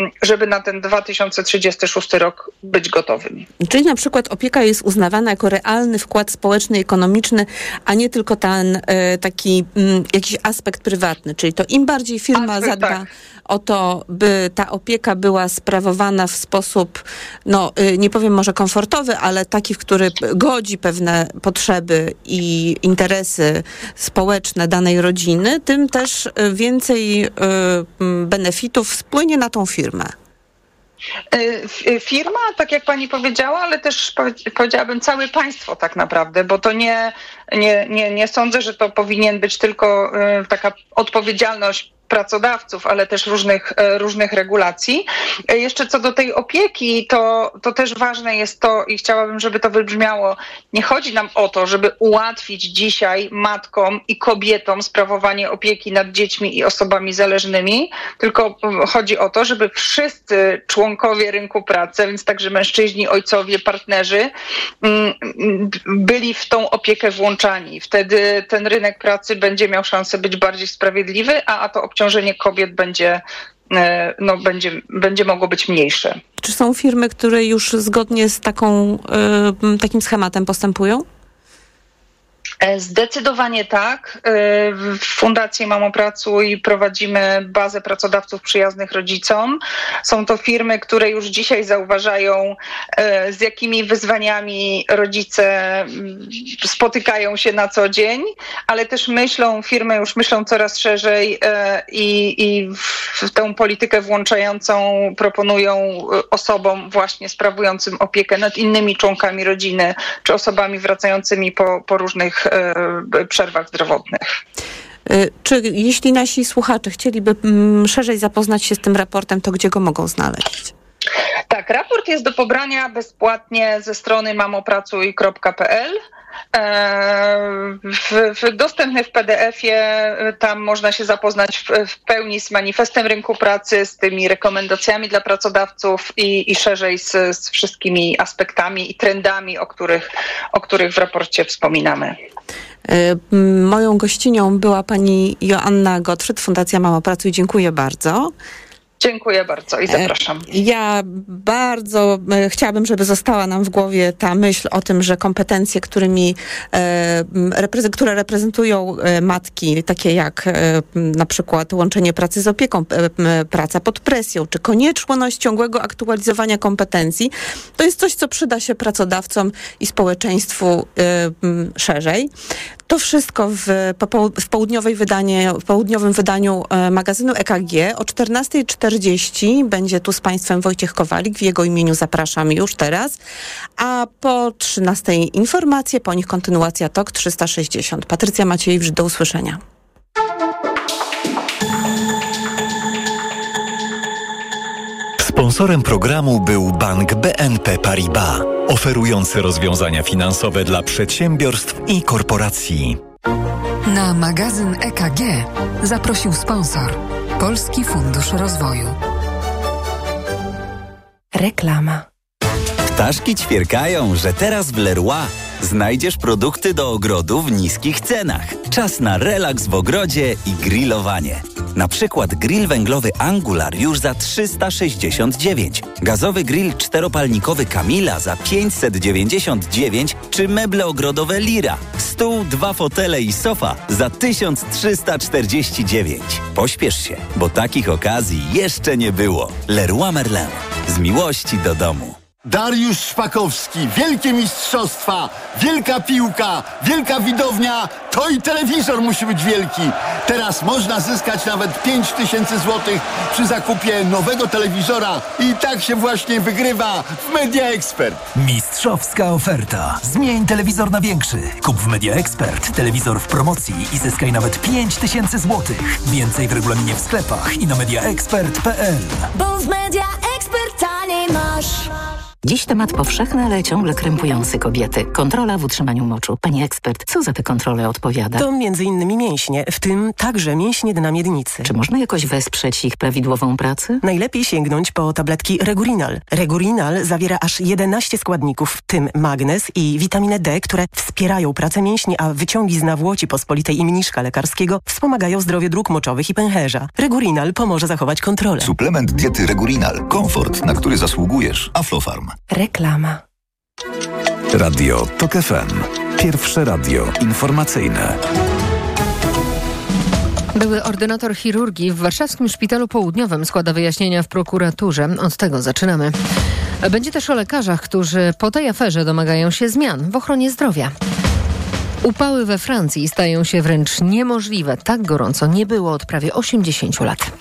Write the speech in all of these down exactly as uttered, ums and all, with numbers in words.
żeby na ten dwa tysiące trzydziesty szósty rok być gotowym. Czyli na przykład opieka jest uznawana jako realny wkład społeczny, ekonomiczny, a nie tylko ten y, taki y, jakiś aspekt prywatny. Czyli to im bardziej firma aspekt, zadba tak. o to, by ta opieka była sprawowana w sposób, no y, nie powiem może komfortowy, ale taki, w który godzi pewne potrzeby i interesy społeczne danej rodziny, tym też y, więcej y, benefitów spłynie na tą firmę. Firma, tak jak pani powiedziała, ale też powiedziałabym całe państwo tak naprawdę, bo to nie, nie, nie, nie sądzę, że to powinien być tylko taka odpowiedzialność pracodawców, ale też różnych, różnych regulacji. Jeszcze co do tej opieki, to, to też ważne jest to i chciałabym, żeby to wybrzmiało. Nie chodzi nam o to, żeby ułatwić dzisiaj matkom i kobietom sprawowanie opieki nad dziećmi i osobami zależnymi, tylko chodzi o to, żeby wszyscy członkowie rynku pracy, więc także mężczyźni, ojcowie, partnerzy, byli w tą opiekę włączani. Wtedy ten rynek pracy będzie miał szansę być bardziej sprawiedliwy, a, a to obciążenie kobiet będzie, no, będzie, będzie mogło być mniejsze. Czy są firmy, które już zgodnie z taką, y, takim schematem postępują? Zdecydowanie tak. W Fundacji Mamo Pracuj prowadzimy bazę pracodawców przyjaznych rodzicom. Są to firmy, które już dzisiaj zauważają, z jakimi wyzwaniami rodzice spotykają się na co dzień, ale też myślą, firmy już myślą coraz szerzej i, i w tę politykę włączającą proponują osobom właśnie sprawującym opiekę nad innymi członkami rodziny, czy osobami wracającymi po, po różnych przerwach zdrowotnych. Czy jeśli nasi słuchacze chcieliby mm, szerzej zapoznać się z tym raportem, to gdzie go mogą znaleźć? Tak, raport jest do pobrania bezpłatnie ze strony mamopracuj kropka p l. W, w, dostępny w P D F-ie, tam można się zapoznać w, w pełni z manifestem rynku pracy, z tymi rekomendacjami dla pracodawców i, i szerzej z, z wszystkimi aspektami i trendami, o których, o których w raporcie wspominamy. Moją gościnią była pani Joanna Gottfried, Fundacja Mamo Pracuj. Dziękuję bardzo. Dziękuję bardzo i zapraszam. Ja bardzo chciałabym, żeby została nam w głowie ta myśl o tym, że kompetencje, którymi, które reprezentują matki, takie jak na przykład łączenie pracy z opieką, praca pod presją, czy konieczność ciągłego aktualizowania kompetencji, to jest coś, co przyda się pracodawcom i społeczeństwu szerzej. To wszystko w, w, południowej wydanie, w południowym wydaniu magazynu E K G o czternasta czterdzieści będzie tu z Państwem Wojciech Kowalik. W jego imieniu zapraszam już teraz. A po trzynastej informacje, po nich kontynuacja T O K trzysta sześćdziesiąt. Patrycja Maciejewicz, do usłyszenia. Sponsorem programu był Bank B N P Paribas, oferujący rozwiązania finansowe dla przedsiębiorstw i korporacji. Na magazyn E K G zaprosił sponsor Polski Fundusz Rozwoju. Reklama. Ptaszki ćwierkają, że teraz w Leroy znajdziesz produkty do ogrodu w niskich cenach. Czas na relaks w ogrodzie i grillowanie. Na przykład grill węglowy Angular już za trzysta sześćdziesiąt dziewięć, gazowy grill czteropalnikowy Camila za pięćset dziewięćdziesiąt dziewięć czy meble ogrodowe Lira, stół, dwa fotele i sofa za tysiąc trzysta czterdzieści dziewięć. Pośpiesz się, bo takich okazji jeszcze nie było. Leroy Merlin. Z miłości do domu. Dariusz Szpakowski, wielkie mistrzostwa, wielka piłka, wielka widownia, to i telewizor musi być wielki. Teraz można zyskać nawet pięć tysięcy złotych przy zakupie nowego telewizora i tak się właśnie wygrywa w Media Expert. Mistrzowska oferta. Zmień telewizor na większy. Kup w Media Expert telewizor w promocji i zyskaj nawet pięć tysięcy złotych. Więcej w regulaminie w sklepach i na mediaexpert kropka p l. Bo w Media Expert taniej masz. Dziś temat powszechny, ale ciągle krępujący kobiety. Kontrola w utrzymaniu moczu. Pani ekspert, co za te kontrole odpowiada? To między innymi mięśnie, w tym także mięśnie dna miednicy. Czy można jakoś wesprzeć ich prawidłową pracę? Najlepiej sięgnąć po tabletki Regurinal. Regurinal zawiera aż jedenaście składników, w tym magnez i witaminę D, które wspierają pracę mięśni, a wyciągi z nawłoci pospolitej i mniszka lekarskiego wspomagają zdrowie dróg moczowych i pęcherza. Regurinal pomoże zachować kontrolę. Suplement diety Regurinal. Komfort, na który zasługujesz. Aflofarm. Reklama. Radio TOK F M. Pierwsze radio informacyjne. Były ordynator chirurgii w warszawskim Szpitalu Południowym składa wyjaśnienia w prokuraturze. Od tego zaczynamy. Będzie też o lekarzach, którzy po tej aferze domagają się zmian w ochronie zdrowia. Upały we Francji stają się wręcz niemożliwe. Tak gorąco nie było od prawie osiemdziesięciu lat.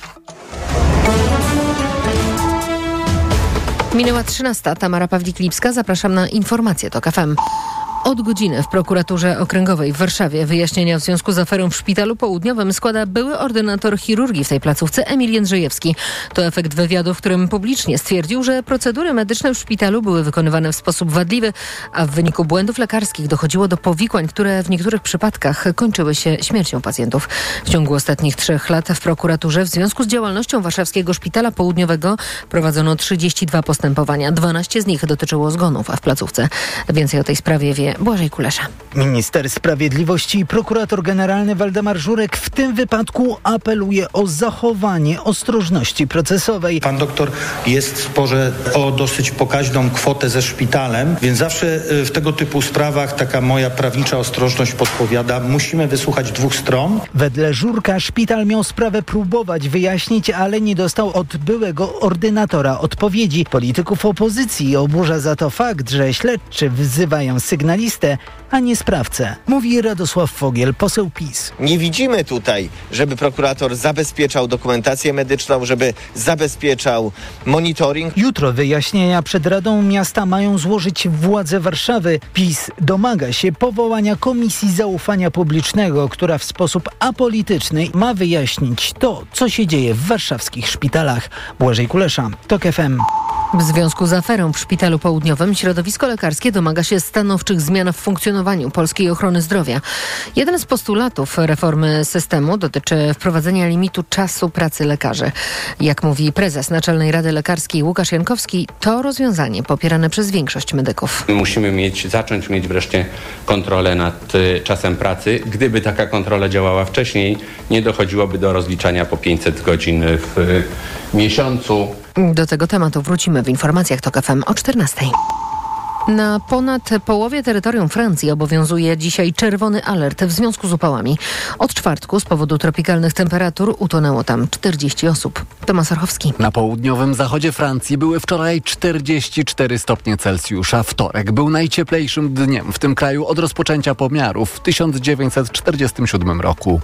Minęła trzynasta. Tamara Pawlik-Lipska. Zapraszam na informacje TOK F M. Od godziny w prokuraturze okręgowej w Warszawie wyjaśnienia w związku z aferą w Szpitalu Południowym składa były ordynator chirurgii w tej placówce Emil Jędrzejewski. To efekt wywiadu, w którym publicznie stwierdził, że procedury medyczne w szpitalu były wykonywane w sposób wadliwy, a w wyniku błędów lekarskich dochodziło do powikłań, które w niektórych przypadkach kończyły się śmiercią pacjentów. W ciągu ostatnich trzech lat w prokuraturze w związku z działalnością Warszawskiego Szpitala Południowego prowadzono trzydzieści dwa postępowania. dwanaście z nich dotyczyło zgonów, a w placówce więcej o tej sprawie wie Błażej Kulesza. Minister Sprawiedliwości i prokurator generalny Waldemar Żurek w tym wypadku apeluje o zachowanie ostrożności procesowej. Pan doktor jest w sporze o dosyć pokaźną kwotę ze szpitalem, więc zawsze w tego typu sprawach taka moja prawnicza ostrożność podpowiada, musimy wysłuchać dwóch stron. Wedle Żurka szpital miał sprawę próbować wyjaśnić, ale nie dostał od byłego ordynatora odpowiedzi. Polityków opozycji oburza za to fakt, że śledczy wzywają sygnalistę, a nie sprawcę. Mówi Radosław Fogiel, poseł PiS. Nie widzimy tutaj, żeby prokurator zabezpieczał dokumentację medyczną, żeby zabezpieczał monitoring. Jutro wyjaśnienia przed Radą Miasta mają złożyć władze Warszawy. PiS domaga się powołania Komisji Zaufania Publicznego, która w sposób apolityczny ma wyjaśnić to, co się dzieje w warszawskich szpitalach. Błażej Kulesza, TOK F M. W związku z aferą w Szpitalu Południowym środowisko lekarskie domaga się stanowczych zmian w funkcjonowaniu polskiej ochrony zdrowia. Jeden z postulatów reformy systemu dotyczy wprowadzenia limitu czasu pracy lekarzy. Jak mówi prezes Naczelnej Rady Lekarskiej Łukasz Jankowski, to rozwiązanie popierane przez większość medyków. Musimy mieć, zacząć mieć wreszcie kontrolę nad y, czasem pracy. Gdyby taka kontrola działała wcześniej, nie dochodziłoby do rozliczania po pięćset godzin w y, miesiącu. Do tego tematu wrócimy w informacjach TOK F M o czternastej. Na ponad połowie terytorium Francji obowiązuje dzisiaj czerwony alert w związku z upałami. Od czwartku z powodu tropikalnych temperatur utonęło tam czterdzieści osób. Tomasz Orchowski. Na południowym zachodzie Francji były wczoraj czterdzieści cztery stopnie Celsjusza. Wtorek był najcieplejszym dniem w tym kraju od rozpoczęcia pomiarów w tysiąc dziewięćset czterdziestym siódmym roku.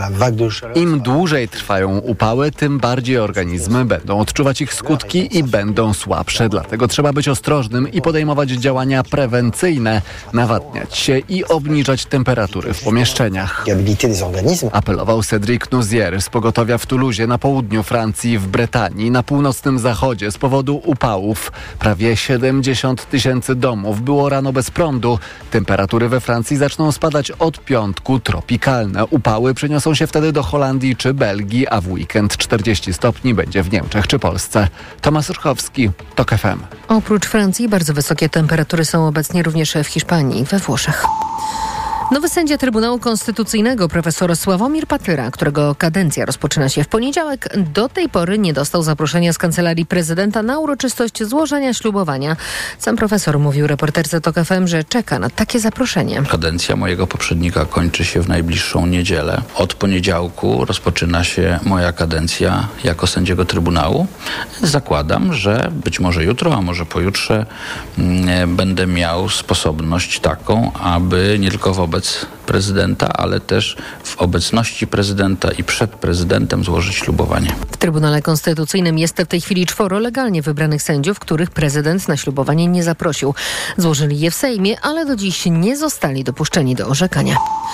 Im dłużej trwają upały, tym bardziej organizmy będą odczuwać ich skutki i będą słabsze. Dlatego trzeba być ostrożnym i podejmować działania prewencyjne, nawadniać się i obniżać temperatury w pomieszczeniach. Apelował Cédric Nouzier z pogotowia w Toulouse na południu Francji, w Bretanii, na północnym zachodzie z powodu upałów. Prawie siedemdziesiąt tysięcy domów było rano bez prądu. Temperatury we Francji zaczną spadać od piątku. Tropikalne upały przeniosą się wtedy do Holandii czy Belgii, a w weekend czterdzieści stopni będzie w Niemczech czy Polsce. Tomasz Orchowski, TOK F M. Oprócz Francji bardzo wysokie temperatury są obecnie również w Hiszpanii i we Włoszech. Nowy sędzia Trybunału Konstytucyjnego, profesor Sławomir Patyra, którego kadencja rozpoczyna się w poniedziałek, do tej pory nie dostał zaproszenia z Kancelarii Prezydenta na uroczystość złożenia ślubowania. Sam profesor mówił reporterce TOK F M, że czeka na takie zaproszenie. Kadencja mojego poprzednika kończy się w najbliższą niedzielę. Od poniedziałku rozpoczyna się moja kadencja jako sędziego Trybunału. Zakładam, że być może jutro, a może pojutrze m, będę miał sposobność taką, aby nie tylko wobec prezydenta, ale też w obecności prezydenta i przed prezydentem złożyć ślubowanie. W Trybunale Konstytucyjnym jest w tej chwili czworo legalnie wybranych sędziów, których prezydent na ślubowanie nie zaprosił. Złożyli je w Sejmie, ale do dziś nie zostali dopuszczeni do orzekania.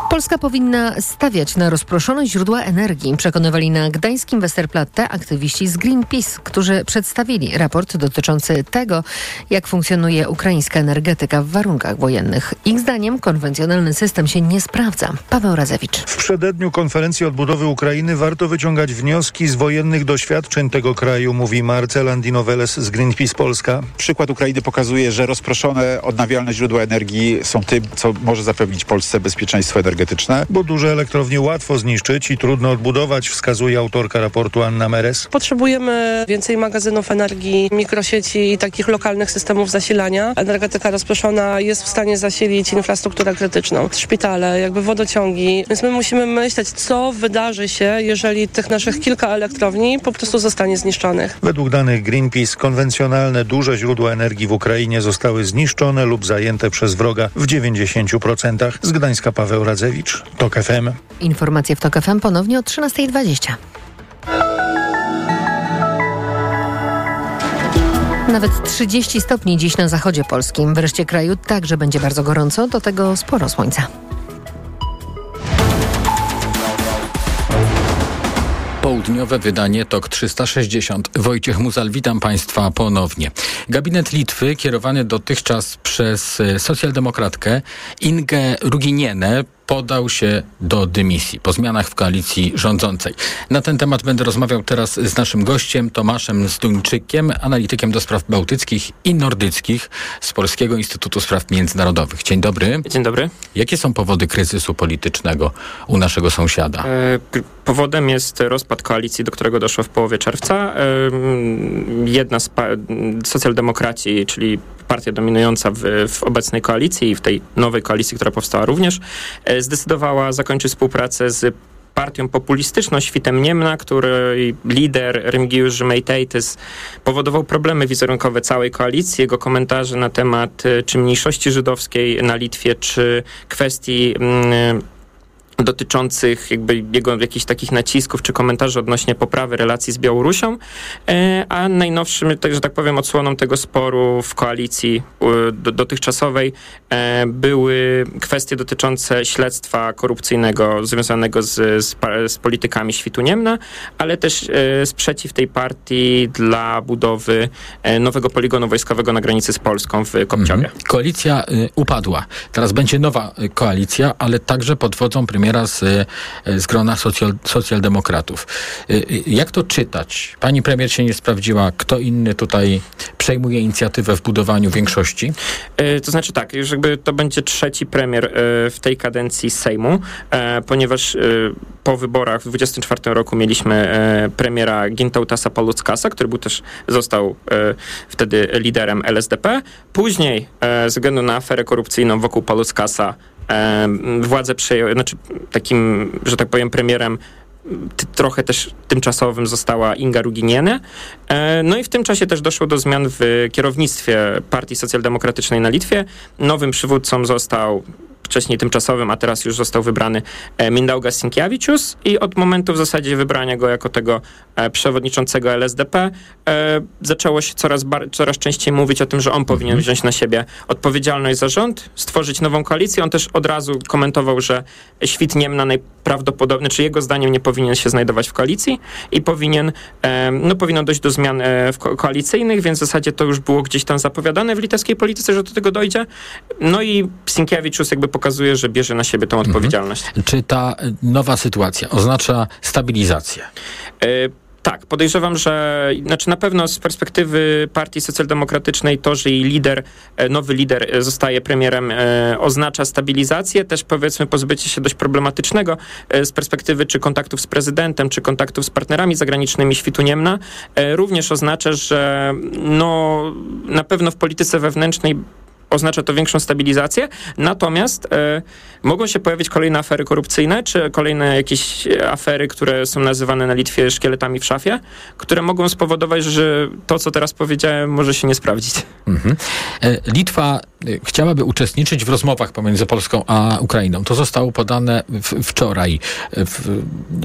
Polska powinna stawiać na rozproszone źródła energii, przekonywali na gdańskim Westerplatte aktywiści z Greenpeace, którzy przedstawili raport dotyczący tego, jak funkcjonuje ukraińska energetyka w warunkach wojennych. Ich zdaniem konwencjonalny system się nie sprawdza. Paweł Razewicz. W przededniu konferencji odbudowy Ukrainy warto wyciągać wnioski z wojennych doświadczeń tego kraju, mówi Marcel Andino-Veles z Greenpeace Polska. Przykład Ukrainy pokazuje, że rozproszone odnawialne źródła energii są tym, co może zapewnić Polsce bezpieczeństwo energetyczne. Bo duże elektrownie łatwo zniszczyć i trudno odbudować, wskazuje autorka raportu Anna Meres. Potrzebujemy więcej magazynów energii, mikrosieci i takich lokalnych systemów zasilania. Energetyka rozproszona jest w stanie zasilić infrastrukturę krytyczną, szpitale, jakby wodociągi. Więc my musimy myśleć, co wydarzy się, jeżeli tych naszych kilka elektrowni po prostu zostanie zniszczonych. Według danych Greenpeace konwencjonalne duże źródła energii w Ukrainie zostały zniszczone lub zajęte przez wroga w dziewięćdziesięciu procentach. Z Gdańska Paweł Radzewicz, TOK F M. Informacje w TOK F M ponownie o trzynasta dwadzieścia. Nawet trzydzieści stopni dziś na zachodzie polskim. W reszcie kraju także będzie bardzo gorąco, do tego sporo słońca. Południowe wydanie TOK trzysta sześćdziesiąt. Wojciech Muzal, witam Państwa ponownie. Gabinet Litwy, kierowany dotychczas przez socjaldemokratkę Ingę Ruginienę, podał się do dymisji po zmianach w koalicji rządzącej. Na ten temat będę rozmawiał teraz z naszym gościem Tomaszem Zduńczykiem, analitykiem do spraw bałtyckich i nordyckich z Polskiego Instytutu Spraw Międzynarodowych. Dzień dobry. Dzień dobry. Jakie są powody kryzysu politycznego u naszego sąsiada? E, powodem jest rozpad koalicji, do którego doszło w połowie czerwca. E, jedna z pa- socjaldemokraci, czyli partia dominująca w, w obecnej koalicji i w tej nowej koalicji, która powstała również, e, zdecydowała zakończyć współpracę z partią populistyczną Świtem Niemna, której lider Remigiusz Žemaitaitis powodował problemy wizerunkowe całej koalicji. Jego komentarze na temat czy mniejszości żydowskiej na Litwie, czy kwestii mm, dotyczących jakby jego jakichś takich nacisków czy komentarzy odnośnie poprawy relacji z Białorusią, a najnowszym, że tak powiem, odsłoną tego sporu w koalicji dotychczasowej były kwestie dotyczące śledztwa korupcyjnego związanego z, z, z politykami Świtu Niemna, ale też sprzeciw tej partii dla budowy nowego poligonu wojskowego na granicy z Polską w Kopciowie. Mhm. Koalicja y, upadła. Teraz będzie nowa koalicja, ale także pod wodzą premiera z, z grona socjal, socjaldemokratów. Jak to czytać? Pani premier się nie sprawdziła. Kto inny tutaj przejmuje inicjatywę w budowaniu większości? To znaczy tak, już jakby to będzie trzeci premier w tej kadencji Sejmu, ponieważ po wyborach w dwudziestym czwartym roku mieliśmy premiera Gintautasa Paluckasa, który był też, został wtedy liderem L S D P. Później ze względu na aferę korupcyjną wokół Paluckasa władzę przejął, znaczy takim, że tak powiem, premierem t- trochę też tymczasowym została Inga Ruginienė. No i w tym czasie też doszło do zmian w kierownictwie Partii Socjaldemokratycznej na Litwie. Nowym przywódcą został wcześniej tymczasowym, a teraz już został wybrany Mindaugas Sinkevičius i od momentu w zasadzie wybrania go jako tego przewodniczącego L S D P e, zaczęło się coraz, bar- coraz częściej mówić o tym, że on powinien wziąć na siebie odpowiedzialność za rząd, stworzyć nową koalicję. On też od razu komentował, że Świt Niemna najprawdopodobniej, czy jego zdaniem nie powinien się znajdować w koalicji i powinien, e, no powinno dojść do zmian e, w ko- koalicyjnych, więc w zasadzie to już było gdzieś tam zapowiadane w litewskiej polityce, że do tego dojdzie. No i Sinkevičius jakby pokazuje, że bierze na siebie tą odpowiedzialność. Mhm. Czy ta nowa sytuacja oznacza stabilizację? E, Tak, podejrzewam, że znaczy na pewno z perspektywy Partii Socjaldemokratycznej to, że jej lider, nowy lider zostaje premierem, e, oznacza stabilizację, też powiedzmy pozbycie się dość problematycznego e, z perspektywy czy kontaktów z prezydentem, czy kontaktów z partnerami zagranicznymi Świtu Niemna. E, również oznacza, że no na pewno w polityce wewnętrznej oznacza to większą stabilizację, natomiast e, mogą się pojawić kolejne afery korupcyjne, czy kolejne jakieś afery, które są nazywane na Litwie szkieletami w szafie, które mogą spowodować, że to, co teraz powiedziałem, może się nie sprawdzić. Mhm. Litwa chciałaby uczestniczyć w rozmowach pomiędzy Polską a Ukrainą. To zostało podane w, wczoraj. W,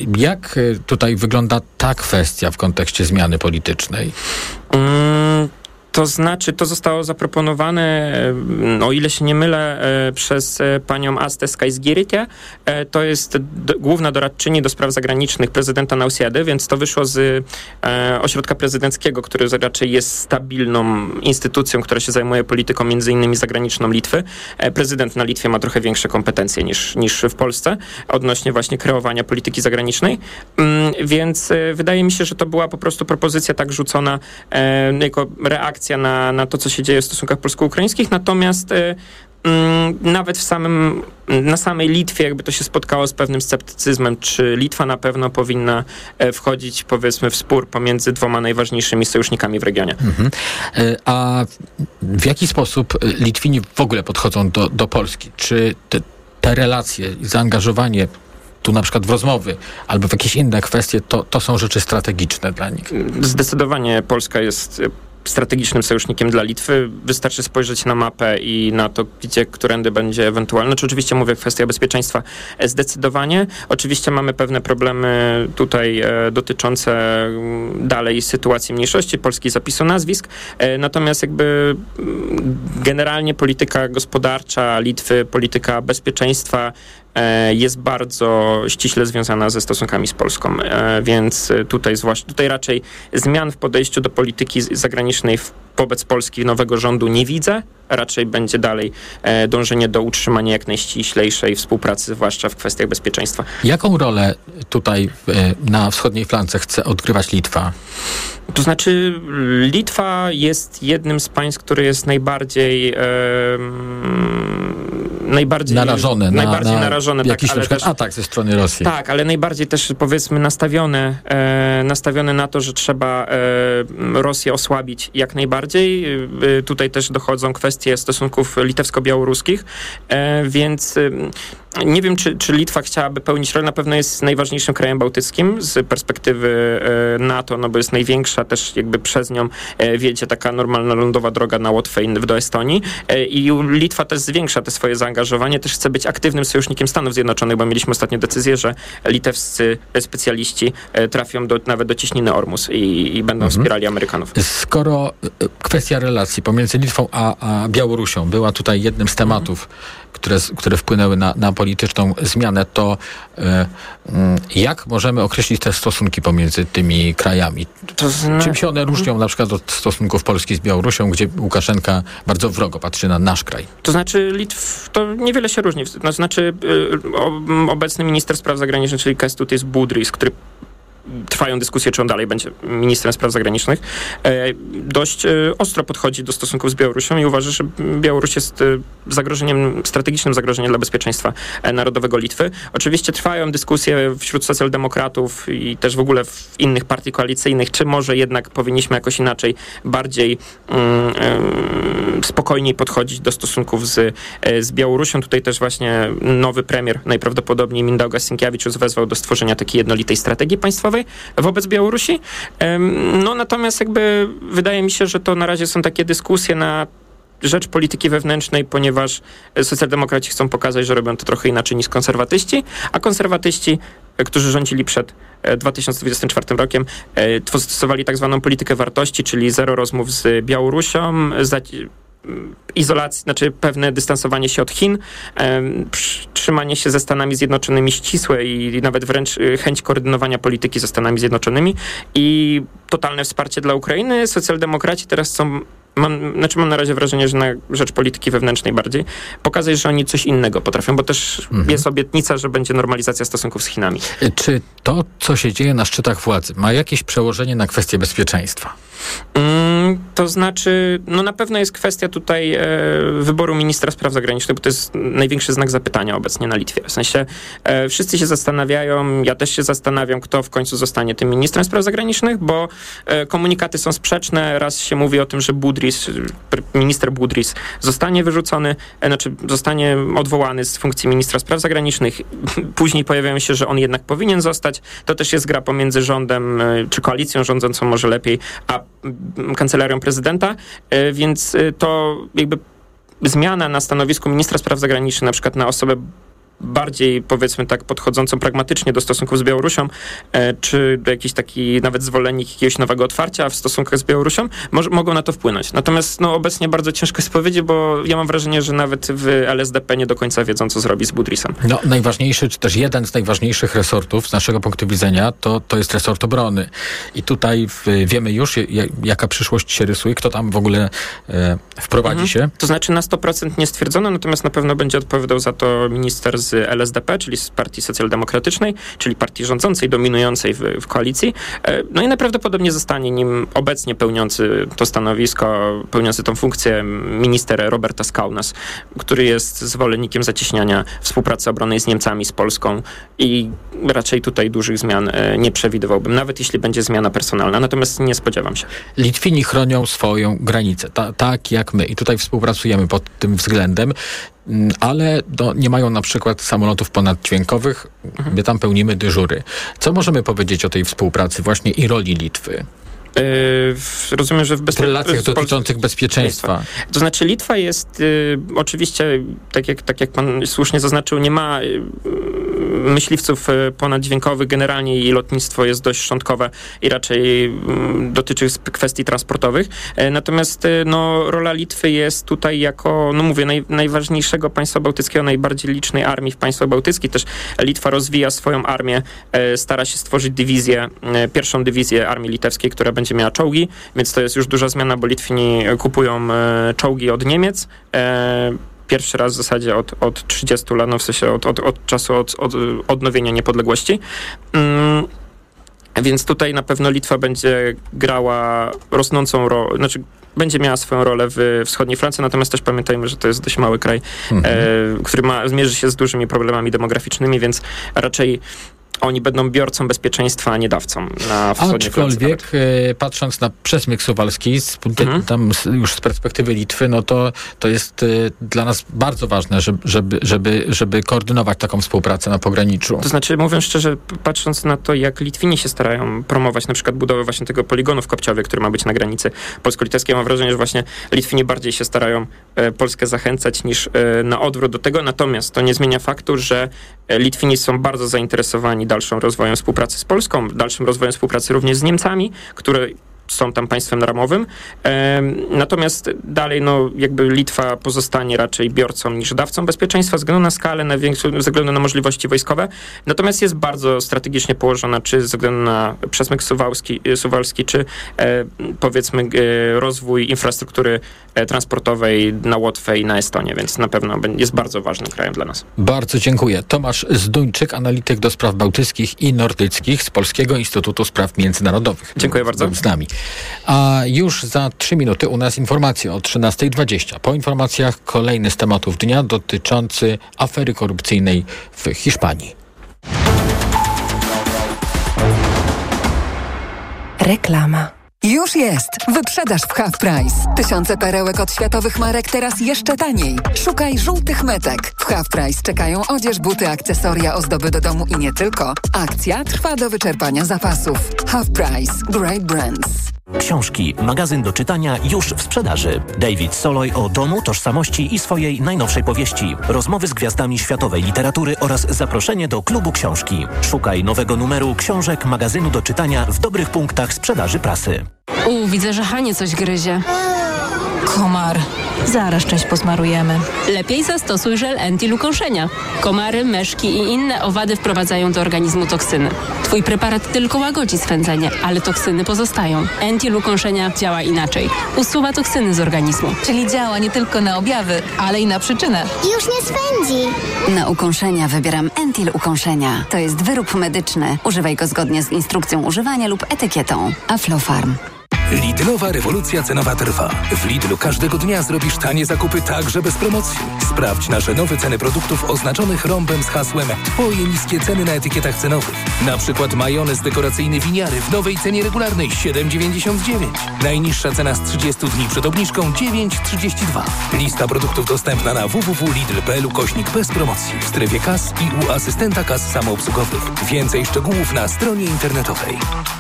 jak tutaj wygląda ta kwestia w kontekście zmiany politycznej? Mm. To znaczy, to zostało zaproponowane, o ile się nie mylę, przez panią Astę Skaisgirytę. To jest d- główna doradczyni do spraw zagranicznych prezydenta Nausjedy, więc to wyszło z e, ośrodka prezydenckiego, który raczej jest stabilną instytucją, która się zajmuje polityką między innymi zagraniczną Litwy. E, prezydent na Litwie ma trochę większe kompetencje niż, niż w Polsce odnośnie właśnie kreowania polityki zagranicznej. Mm, więc e, wydaje mi się, że to była po prostu propozycja tak rzucona e, jako reakcja Na, na to, co się dzieje w stosunkach polsko-ukraińskich, natomiast y, y, nawet w samym, na samej Litwie jakby to się spotkało z pewnym sceptycyzmem, czy Litwa na pewno powinna y, wchodzić, powiedzmy, w spór pomiędzy dwoma najważniejszymi sojusznikami w regionie. Mhm. Y, a w jaki sposób Litwini w ogóle podchodzą do, do Polski? Czy te, te relacje i zaangażowanie tu na przykład w rozmowy albo w jakieś inne kwestie, to, to są rzeczy strategiczne dla nich? Zdecydowanie Polska jest strategicznym sojusznikiem dla Litwy. Wystarczy spojrzeć na mapę i na to, gdzie, którędy będzie ewentualne. Czy oczywiście mówię kwestia bezpieczeństwa zdecydowanie. Oczywiście mamy pewne problemy tutaj e, dotyczące dalej sytuacji mniejszości, Polski zapisu nazwisk. E, natomiast jakby generalnie polityka gospodarcza Litwy, polityka bezpieczeństwa jest bardzo ściśle związana ze stosunkami z Polską, więc tutaj zwłaszcza, tutaj raczej zmian w podejściu do polityki zagranicznej wobec Polski nowego rządu nie widzę. Raczej będzie dalej dążenie do utrzymania jak najściślejszej współpracy, zwłaszcza w kwestiach bezpieczeństwa. Jaką rolę tutaj na wschodniej flance chce odgrywać Litwa? To znaczy Litwa jest jednym z państw, które jest najbardziej e, najbardziej narażone, najbardziej na, na narażone jakiś tak, na przykład też, atak ze strony Rosji. Tak, ale najbardziej też powiedzmy nastawione, e, nastawione na to, że trzeba e, Rosję osłabić jak najbardziej. E, tutaj też dochodzą kwestie stosunków litewsko-białoruskich, e, więc e, nie wiem, czy, czy Litwa chciałaby pełnić rolę. Na pewno jest najważniejszym krajem bałtyckim z perspektywy e, NATO, no bo jest największa, też jakby przez nią e, wiedzie taka normalna lądowa droga na Łotwę i do Estonii. E, I Litwa też zwiększa te swoje zaangażowanie, też chce być aktywnym sojusznikiem Stanów Zjednoczonych, bo mieliśmy ostatnio decyzję, że litewscy specjaliści e, trafią do, nawet do cieśniny Ormus i, i będą mhm. wspierali Amerykanów. Skoro kwestia relacji pomiędzy Litwą a, a Białorusią była tutaj jednym z tematów, mhm. które, które wpłynęły na, na polityczną zmianę, to y, y, jak możemy określić te stosunki pomiędzy tymi krajami? To zna... Czym się one różnią na przykład od stosunków Polski z Białorusią, gdzie Łukaszenka bardzo wrogo patrzy na nasz kraj? To znaczy Litw, to niewiele się różni. To znaczy y, obecny minister spraw zagranicznych, czyli Kęstutis Budrys, który trwają dyskusje, czy on dalej będzie ministrem spraw zagranicznych, dość ostro podchodzi do stosunków z Białorusią i uważa, że Białoruś jest zagrożeniem, strategicznym zagrożeniem dla bezpieczeństwa narodowego Litwy. Oczywiście trwają dyskusje wśród socjaldemokratów i też w ogóle w innych partii koalicyjnych, czy może jednak powinniśmy jakoś inaczej, bardziej um, spokojniej podchodzić do stosunków z, z Białorusią. Tutaj też właśnie nowy premier, najprawdopodobniej Mindaugas Sinkiewicz, wezwał do stworzenia takiej jednolitej strategii państwowej wobec Białorusi. No natomiast jakby wydaje mi się, że to na razie są takie dyskusje na rzecz polityki wewnętrznej, ponieważ socjaldemokraci chcą pokazać, że robią to trochę inaczej niż konserwatyści, a konserwatyści, którzy rządzili przed dwa tysiące dwudziestym czwartym rokiem, stosowali tak zwaną politykę wartości, czyli zero rozmów z Białorusią, izolacji, znaczy pewne dystansowanie się od Chin, trzymanie się ze Stanami Zjednoczonymi ścisłe i nawet wręcz chęć koordynowania polityki ze Stanami Zjednoczonymi i totalne wsparcie dla Ukrainy. Socjaldemokraci teraz są, mam, znaczy mam na razie wrażenie, że na rzecz polityki wewnętrznej bardziej, pokazać, że oni coś innego potrafią, bo też mhm. jest obietnica, że będzie normalizacja stosunków z Chinami. Czy to, co się dzieje na szczytach władzy, ma jakieś przełożenie na kwestię bezpieczeństwa? Mm, to znaczy, no na pewno jest kwestia tutaj e, wyboru ministra spraw zagranicznych, bo to jest największy znak zapytania obecnie na Litwie. W sensie e, wszyscy się zastanawiają, ja też się zastanawiam, kto w końcu zostanie tym ministrem spraw zagranicznych, bo e, komunikaty są sprzeczne. Raz się mówi o tym, że Budrys, minister Budrys zostanie wyrzucony, e, znaczy zostanie odwołany z funkcji ministra spraw zagranicznych. Później pojawiają się, że on jednak powinien zostać. To też jest gra pomiędzy rządem, e, czy koalicją rządzącą może lepiej, a kancelarią prezydenta, więc to jakby zmiana na stanowisku ministra spraw zagranicznych, na przykład na osobę bardziej, powiedzmy tak, podchodzącą pragmatycznie do stosunków z Białorusią, e, czy jakiś taki nawet zwolennik jakiegoś nowego otwarcia w stosunkach z Białorusią, może, mogą na to wpłynąć. Natomiast no, obecnie bardzo ciężko jest powiedzieć, bo ja mam wrażenie, że nawet w L S D P nie do końca wiedzą, co zrobi z Budrisem. No, najważniejszy, czy też jeden z najważniejszych resortów z naszego punktu widzenia, to, to jest resort obrony. I tutaj w, wiemy już, j, jaka przyszłość się rysuje, kto tam w ogóle e, wprowadzi mhm. się. To znaczy na sto procent nie stwierdzono, natomiast na pewno będzie odpowiadał za to minister z L S D P, czyli z Partii Socjaldemokratycznej, czyli partii rządzącej, dominującej w, w koalicji. E, no i najprawdopodobniej zostanie nim obecnie pełniący to stanowisko, pełniący tą funkcję minister Roberta Skaunas, który jest zwolennikiem zacieśniania współpracy obronnej z Niemcami, z Polską i raczej tutaj dużych zmian e, nie przewidywałbym, nawet jeśli będzie zmiana personalna, natomiast nie spodziewam się. Litwini chronią swoją granicę, ta, tak jak my i tutaj współpracujemy pod tym względem, ale no, nie mają na przykład samolotów ponaddźwiękowych, mhm. my tam pełnimy dyżury. Co możemy powiedzieć o tej współpracy właśnie i roli Litwy? Yy, rozumiem, że w, bezpie- w relacjach dotyczących bezpieczeństwa. To znaczy Litwa jest yy, oczywiście, tak jak, tak jak pan słusznie zaznaczył, nie ma yy, myśliwców yy, ponaddźwiękowych generalnie i lotnictwo jest dość szczątkowe i raczej yy, dotyczy kwestii transportowych. Yy, natomiast yy, no, rola Litwy jest tutaj jako, no mówię, naj, najważniejszego państwa bałtyckiego, najbardziej licznej armii w państwach bałtyckich. Też Litwa rozwija swoją armię, yy, stara się stworzyć dywizję, yy, pierwszą dywizję armii litewskiej, która będzie miała czołgi, więc to jest już duża zmiana, bo Litwini kupują e, czołgi od Niemiec. E, pierwszy raz w zasadzie od, od trzydziestu lat, no w sensie od, od, od czasu od, od odnowienia niepodległości. Mm, więc tutaj na pewno Litwa będzie grała rosnącą rolę, znaczy będzie miała swoją rolę w wschodniej Francji, natomiast też pamiętajmy, że to jest dość mały kraj, mhm. e, który ma, zmierzy się z dużymi problemami demograficznymi, więc raczej oni będą biorcą bezpieczeństwa, a nie dawcą na wschodniej Francji. Aczkolwiek e, patrząc na przesmyk suwalski, z, mhm. tam z, już z perspektywy Litwy, no to, to jest e, dla nas bardzo ważne, żeby, żeby, żeby, żeby koordynować taką współpracę na pograniczu. To znaczy, mówiąc szczerze, patrząc na to, jak Litwini się starają promować na przykład budowę właśnie tego poligonu w Kopciowie, który ma być na granicy polsko-litewskiej, mam wrażenie, że właśnie Litwini bardziej się starają e, Polskę zachęcać niż e, na odwrót do tego, natomiast to nie zmienia faktu, że Litwini są bardzo zainteresowani dalszym rozwojem współpracy z Polską, dalszym rozwojem współpracy również z Niemcami, które są tam państwem ramowym. E, natomiast dalej, no, jakby Litwa pozostanie raczej biorcą niż dawcą bezpieczeństwa, ze względu na skalę, na większą, ze względu na możliwości wojskowe. Natomiast jest bardzo strategicznie położona, czy ze względu na przesmyk suwalski, suwalski czy e, powiedzmy e, rozwój infrastruktury e, transportowej na Łotwę i na Estonię, więc na pewno jest bardzo ważnym krajem dla nas. Bardzo dziękuję. Tomasz Zduńczyk, analityk do spraw bałtyckich i nordyckich z Polskiego Instytutu Spraw Międzynarodowych. Dziękuję bardzo. Był z nami. A już za trzy minuty u nas informacje o trzynasta dwadzieścia. Po informacjach kolejny z tematów dnia dotyczący afery korupcyjnej w Hiszpanii. Reklama. Już jest! Wyprzedaż w Half Price. Tysiące perełek od światowych marek teraz jeszcze taniej. Szukaj żółtych metek. W Half Price czekają odzież, buty, akcesoria, ozdoby do domu i nie tylko. Akcja trwa do wyczerpania zapasów. Half Price. Great brands. Książki, magazyn do czytania już w sprzedaży. David Soloj o domu, tożsamości i swojej najnowszej powieści. Rozmowy z gwiazdami światowej literatury oraz zaproszenie do klubu książki. Szukaj nowego numeru książek magazynu do czytania w dobrych punktach sprzedaży prasy. U, widzę, że Hanie coś gryzie. Komar. Zaraz część posmarujemy. Lepiej zastosuj żel anti-lukąszenia. Komary, myszki i inne owady wprowadzają do organizmu toksyny. Twój preparat tylko łagodzi swędzenie, ale toksyny pozostają. Anti-lukąszenia działa inaczej. Usuwa toksyny z organizmu. Czyli działa nie tylko na objawy, ale i na przyczynę. Już nie swędzi. Na ukąszenia wybieram Entil Ukąszenia. To jest wyrób medyczny. Używaj go zgodnie z instrukcją używania lub etykietą. Aflofarm. Lidlowa rewolucja cenowa trwa. W Lidlu każdego dnia zrobisz tanie zakupy także bez promocji. Sprawdź nasze nowe ceny produktów oznaczonych rąbem z hasłem Twoje niskie ceny na etykietach cenowych. Na przykład majonez dekoracyjny Winiary w nowej cenie regularnej siedem dziewięćdziesiąt dziewięć. Najniższa cena z trzydziestu dni przed obniżką dziewięć trzydzieści dwa. Lista produktów dostępna na w w w kropka lidl kropka p l ukośnik bez promocji w strefie kas i u asystenta kas samoobsługowych. Więcej szczegółów na stronie internetowej.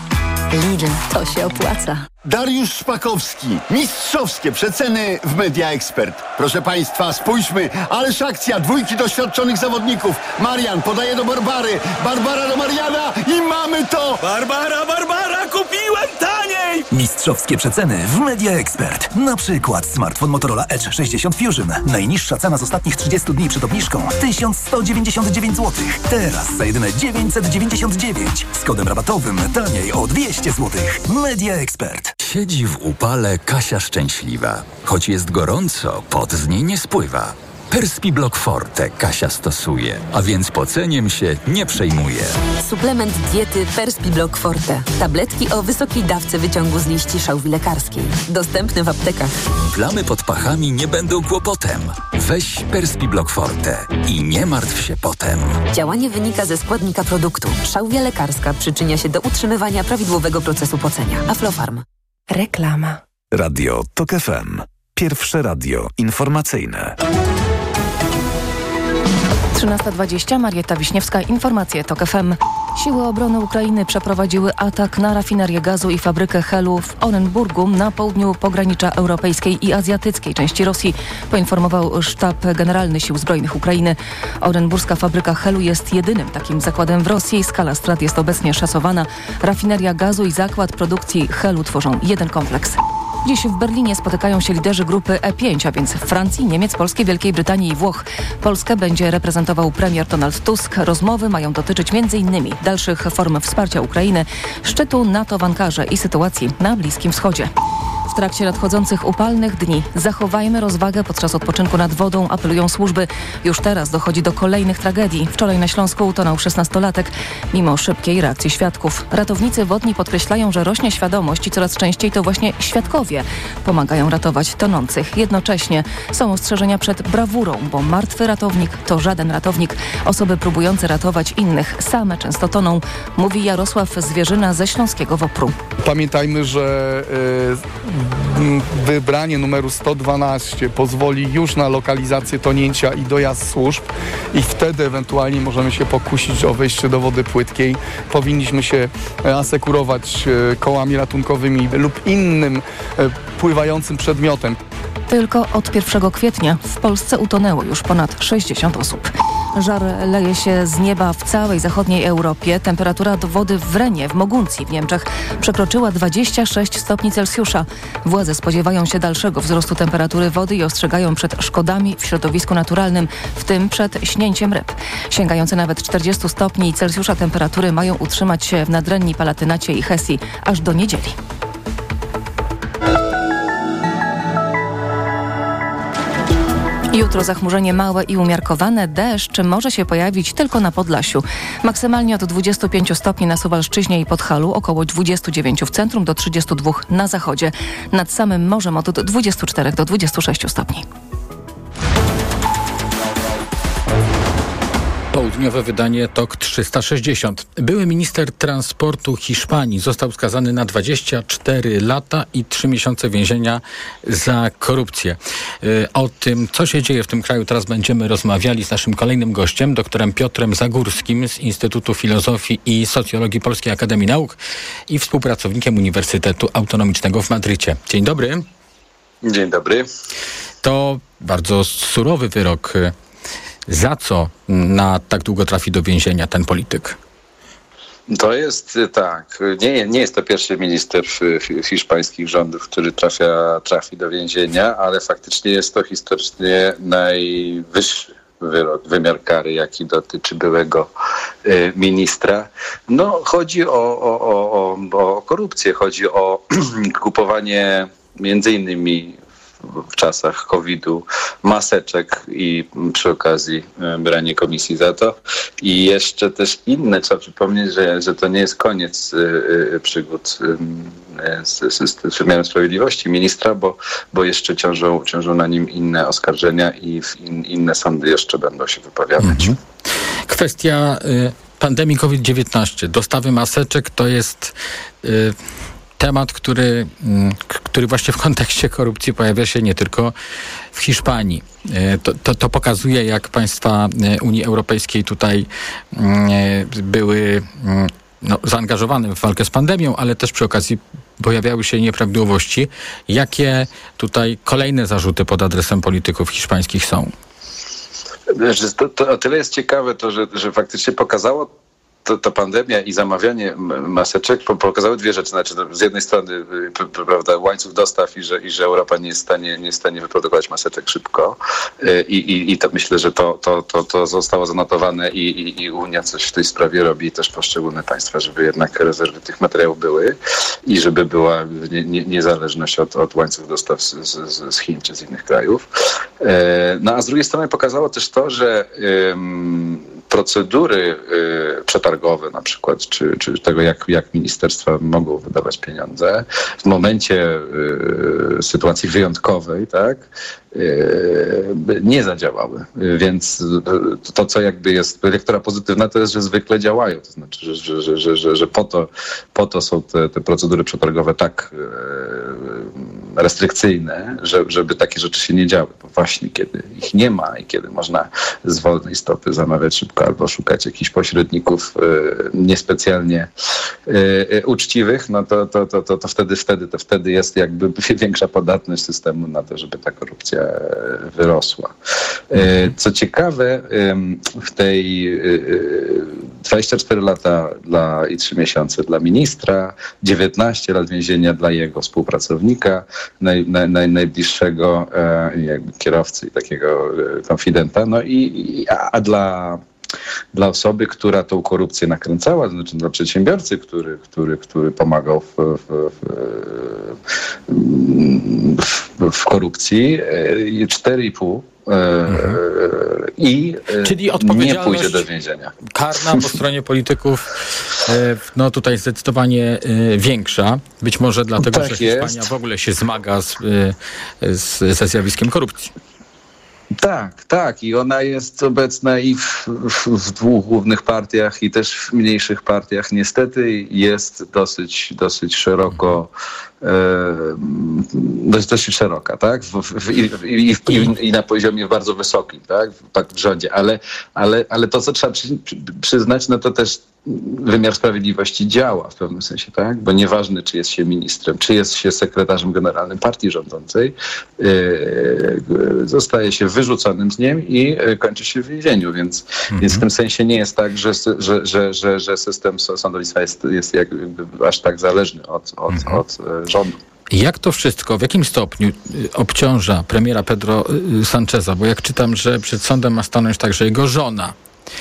Lidl, to się opłaca. Dariusz Szpakowski. Mistrzowskie przeceny w Media Expert. Proszę Państwa, spójrzmy. Ależ akcja dwójki doświadczonych zawodników. Marian podaje do Barbary. Barbara do Mariana i mamy to! Barbara, Barbara, kupiłem taniej! Mistrzowskie przeceny w Media Expert. Na przykład smartfon Motorola Edge sześćdziesiąt Fusion. Najniższa cena z ostatnich trzydziestu dni przed obniżką tysiąc sto dziewięćdziesiąt dziewięć złotych. Teraz za jedyne dziewięćset dziewięćdziesiąt dziewięć. Z kodem rabatowym taniej o dwieście złotych. Media Expert. Siedzi w upale Kasia szczęśliwa. Choć jest gorąco, pot z niej nie spływa. Perspiblock Forte Kasia stosuje, a więc poceniem się nie przejmuje. Suplement diety Perspiblock Forte. Tabletki o wysokiej dawce wyciągu z liści szałwi lekarskiej. Dostępne w aptekach. Plamy pod pachami nie będą kłopotem. Weź Perspiblock Forte i nie martw się potem. Działanie wynika ze składnika produktu. Szałwia lekarska przyczynia się do utrzymywania prawidłowego procesu pocenia. Aflofarm. Reklama. Radio TOK F M. Pierwsze radio informacyjne. trzynasta dwadzieścia, Marietta Wiśniewska, informacje TOK F M. Siły obrony Ukrainy przeprowadziły atak na rafinerię gazu i fabrykę Helu w Orenburgu na południu pogranicza europejskiej i azjatyckiej części Rosji, poinformował Sztab Generalny Sił Zbrojnych Ukrainy. Orenburska fabryka Helu jest jedynym takim zakładem w Rosji. Skala strat jest obecnie szacowana. Rafineria gazu i zakład produkcji Helu tworzą jeden kompleks. Dziś w Berlinie spotykają się liderzy grupy E pięć, a więc Francji, Niemiec, Polski, Wielkiej Brytanii i Włoch. Polskę będzie reprezentował premier Donald Tusk. Rozmowy mają dotyczyć między innymi dalszych form wsparcia Ukrainy, szczytu NATO w Ankarze i sytuacji na Bliskim Wschodzie. W trakcie nadchodzących upalnych dni zachowajmy rozwagę podczas odpoczynku nad wodą, apelują służby. Już teraz dochodzi do kolejnych tragedii. Wczoraj na Śląsku utonął szesnastolatek mimo szybkiej reakcji świadków. Ratownicy wodni podkreślają, że rośnie świadomość i coraz częściej to właśnie świadkowie pomagają ratować tonących. Jednocześnie są ostrzeżenia przed brawurą, bo martwy ratownik to żaden ratownik. Osoby próbujące ratować innych same często toną, mówi Jarosław Zwierzyna ze Śląskiego WOPR-u. Pamiętajmy, że yy, wybranie numeru sto dwanaście pozwoli już na lokalizację tonięcia i dojazd służb i wtedy ewentualnie możemy się pokusić o wejście do wody płytkiej. Powinniśmy się asekurować kołami ratunkowymi lub innym pływającym przedmiotem. Tylko od pierwszego kwietnia w Polsce utonęło już ponad sześćdziesiąt osób. Żar leje się z nieba w całej zachodniej Europie. Temperatura do wody w Renie w Moguncji w Niemczech przekroczyła dwadzieścia sześć stopni Celsjusza. Władze spodziewają się dalszego wzrostu temperatury wody i ostrzegają przed szkodami w środowisku naturalnym, w tym przed śnięciem ryb. Sięgające nawet czterdzieści stopni Celsjusza temperatury mają utrzymać się w Nadrenii, Palatynacie i Hesji aż do niedzieli. Jutro zachmurzenie małe i umiarkowane. Deszcz może się pojawić tylko na Podlasiu. Maksymalnie od dwudziestu pięciu stopni na Suwalszczyźnie i Podhalu, około dwudziestu dziewięciu w centrum do trzydziestu dwóch na zachodzie. Nad samym morzem od dwudziestu czterech do dwudziestu sześciu stopni. Południowe wydanie TOK trzysta sześćdziesiąt. Były minister transportu Hiszpanii został skazany na dwadzieścia cztery lata i trzy miesiące więzienia za korupcję. O tym, co się dzieje w tym kraju, teraz będziemy rozmawiali z naszym kolejnym gościem, doktorem Piotrem Zagórskim z Instytutu Filozofii i Socjologii Polskiej Akademii Nauk i współpracownikiem Uniwersytetu Autonomicznego w Madrycie. Dzień dobry. Dzień dobry. To bardzo surowy wyrok. Za co na tak długo trafi do więzienia ten polityk? To jest tak, nie, nie jest to pierwszy minister hiszpańskich rządów, który trafia, trafi do więzienia, ale faktycznie jest to historycznie najwyższy wyrok, wymiar kary, jaki dotyczy byłego y, ministra. No, chodzi o, o, o, o korupcję, chodzi o kupowanie między innymi w czasach kowida maseczek i przy okazji branie komisji za to. I jeszcze też inne, trzeba przypomnieć, że, że to nie jest koniec y, y, przygód y, z, z, z wymiarem sprawiedliwości ministra, bo, bo jeszcze ciążą, ciążą na nim inne oskarżenia i w in, inne sądy jeszcze będą się wypowiadać. Mhm. Kwestia y, pandemii kowid dziewiętnaście, dostawy maseczek to jest... Y, Temat, który, który właśnie w kontekście korupcji pojawia się nie tylko w Hiszpanii. To, to, to pokazuje, jak państwa Unii Europejskiej tutaj były no, zaangażowanym w walkę z pandemią, ale też przy okazji pojawiały się nieprawidłowości. Jakie tutaj kolejne zarzuty pod adresem polityków hiszpańskich są? To, to o tyle jest ciekawe to, że, że faktycznie pokazało to, to pandemia i zamawianie maseczek pokazały dwie rzeczy. Znaczy, z jednej strony prawda, łańcuch dostaw i że, i że Europa nie jest w stanie, nie jest w stanie wyprodukować maseczek szybko. I, i, i to myślę, że to, to, to, to zostało zanotowane i, i, i Unia coś w tej sprawie robi i też poszczególne państwa, żeby jednak rezerwy tych materiałów były i żeby była nie, nie, niezależność od, od łańcuch dostaw z, z, z Chin czy z innych krajów. No a z drugiej strony pokazało też to, że um, procedury y, przetargowe na przykład, czy, czy tego, jak, jak ministerstwa mogą wydawać pieniądze w momencie y, sytuacji wyjątkowej, tak, y, nie zadziałały. Więc to, co jakby jest lektura pozytywna, to jest, że zwykle działają. To znaczy, że, że, że, że, że po, to, po to są te, te procedury przetargowe tak y, restrykcyjne, że, żeby takie rzeczy się nie działy. Bo właśnie kiedy ich nie ma i kiedy można z wolnej stopy zamawiać szybko albo szukać jakichś pośredników y, niespecjalnie y, uczciwych, no to, to, to, to, to, wtedy, wtedy, to wtedy jest jakby większa podatność systemu na to, żeby ta korupcja wyrosła. Y, co ciekawe, y, w tej y, dwadzieścia cztery lata dla, i trzy miesiące dla ministra, dziewiętnaście lat więzienia dla jego współpracownika, naj, naj, naj, najbliższego y, jakby kierowcy i takiego y, konfidenta, no i, i a, a dla Dla osoby, która tą korupcję nakręcała, znaczy dla przedsiębiorcy, który, który, który pomagał w, w, w, w korupcji, cztery i pół mhm. i Czyli nie pójdzie do więzienia. Karna po stronie polityków no tutaj zdecydowanie większa. Być może dlatego, tak że Hiszpania jest. w ogóle się zmaga z, z, ze zjawiskiem korupcji. Tak, tak. I ona jest obecna i w, w, w dwóch głównych partiach i też w mniejszych partiach. Niestety jest dosyć, dosyć szeroko, e, dosyć, dosyć szeroka, tak? W, w, i, i, i, I na poziomie bardzo wysokim, tak? Tak w rządzie. Ale, ale, ale to, co trzeba przy, przyznać, no to też wymiar sprawiedliwości działa w pewnym sensie, tak? Bo nieważne, czy jest się ministrem, czy jest się sekretarzem generalnym partii rządzącej, yy, zostaje się wyrzuconym z niej i kończy się w więzieniu, więc, mhm. więc w tym sensie nie jest tak, że, że, że, że, że system sądownictwa jest, jest jakby aż tak zależny od, od, mhm. od rządu. Jak to wszystko, w jakim stopniu obciąża premiera Pedro Sancheza? Bo jak czytam, że przed sądem ma stanąć także jego żona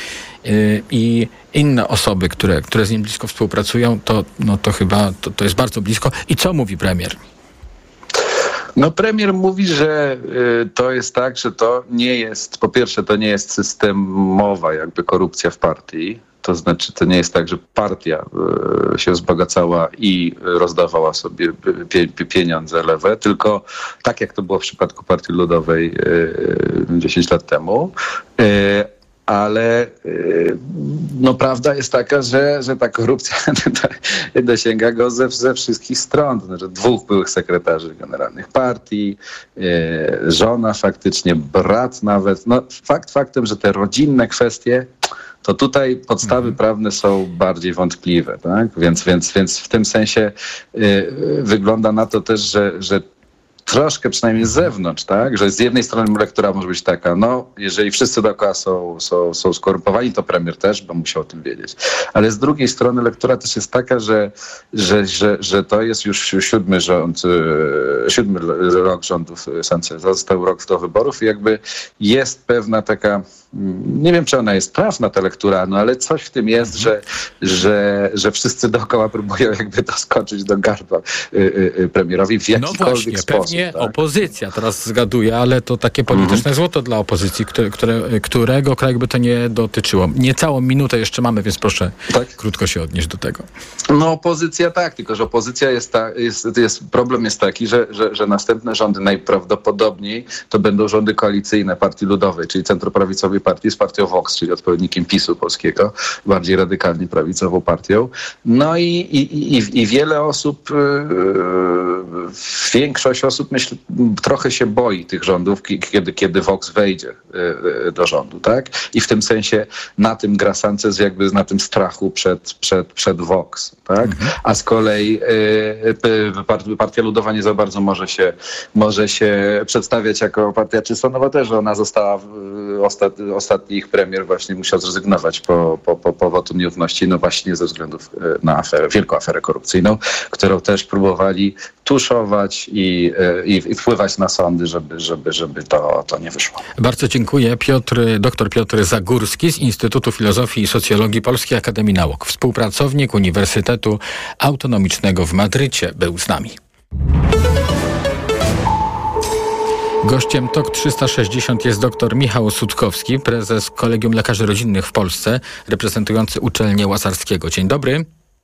i inne osoby, które, które z nim blisko współpracują, to, no to chyba to, to jest bardzo blisko. I co mówi premier? No premier mówi, że y, to jest tak, że to nie jest, po pierwsze to nie jest systemowa jakby korupcja w partii. To znaczy, to nie jest tak, że partia y, się wzbogacała i rozdawała sobie pie, pie, pieniądze lewe, tylko tak jak to było w przypadku Partii Ludowej y, dziesięć lat temu. Y, Ale no, prawda jest taka, że, że ta korupcja dosięga go ze, ze wszystkich stron. To znaczy dwóch byłych sekretarzy generalnych partii, e, żona faktycznie, brat nawet. No, fakt faktem, że te rodzinne kwestie, to tutaj podstawy prawne są bardziej wątpliwe. Tak? Więc, więc, więc w tym sensie e, wygląda na to też, że, że troszkę przynajmniej z zewnątrz, tak? Że z jednej strony lektura może być taka, no jeżeli wszyscy dookoła są, są, są skorumpowani, to premier też, bo musiał o tym wiedzieć. Ale z drugiej strony lektura też jest taka, że, że, że, że to jest już siódmy rząd, siódmy rok rządów Sancheza, został rok do wyborów i jakby jest pewna taka, nie wiem czy ona jest trafna ta lektura, no ale coś w tym jest, że, że, że wszyscy dookoła próbują jakby doskoczyć do gardła premierowi w jakikolwiek no właśnie, sposób. Tak. Opozycja, teraz zgaduję, ale to takie polityczne mm-hmm. złoto dla opozycji, które, które, którego kraju by to nie dotyczyło. Niecałą minutę jeszcze mamy, więc proszę tak? krótko się odnieść do tego. No opozycja tak, tylko że opozycja jest, ta, jest, jest problem jest taki, że, że, że następne rządy najprawdopodobniej to będą rządy koalicyjne Partii Ludowej, czyli centroprawicowej partii z partią Vox, czyli odpowiednikiem PiSu polskiego, bardziej radykalnie prawicową partią. No i, i, i, i wiele osób, yy, większość osób sposób, myślę, trochę się boi tych rządów, kiedy, kiedy Vox wejdzie do rządu, tak? I w tym sensie na tym gra Sanchez jakby na tym strachu przed, przed, przed Vox, tak? Mhm. A z kolei y, Partia Ludowa nie za bardzo może się, może się przedstawiać jako partia czysto nowa też, że ona została, ostat, ostatni ich premier właśnie musiał zrezygnować po, po, po, po wotum nieufności, no właśnie ze względów na aferę, wielką aferę korupcyjną, którą też próbowali tuszować i, i, i wpływać na sądy, żeby, żeby, żeby to, to nie wyszło. Bardzo dziękuję. Piotr, dr Piotr Zagórski z Instytutu Filozofii i Socjologii Polskiej Akademii Nauk, współpracownik Uniwersytetu Autonomicznego w Madrycie, był z nami. Gościem T O K trzysta sześćdziesiąt jest dr Michał Sutkowski, prezes Kolegium Lekarzy Rodzinnych w Polsce, reprezentujący uczelnię Łazarskiego. Dzień dobry.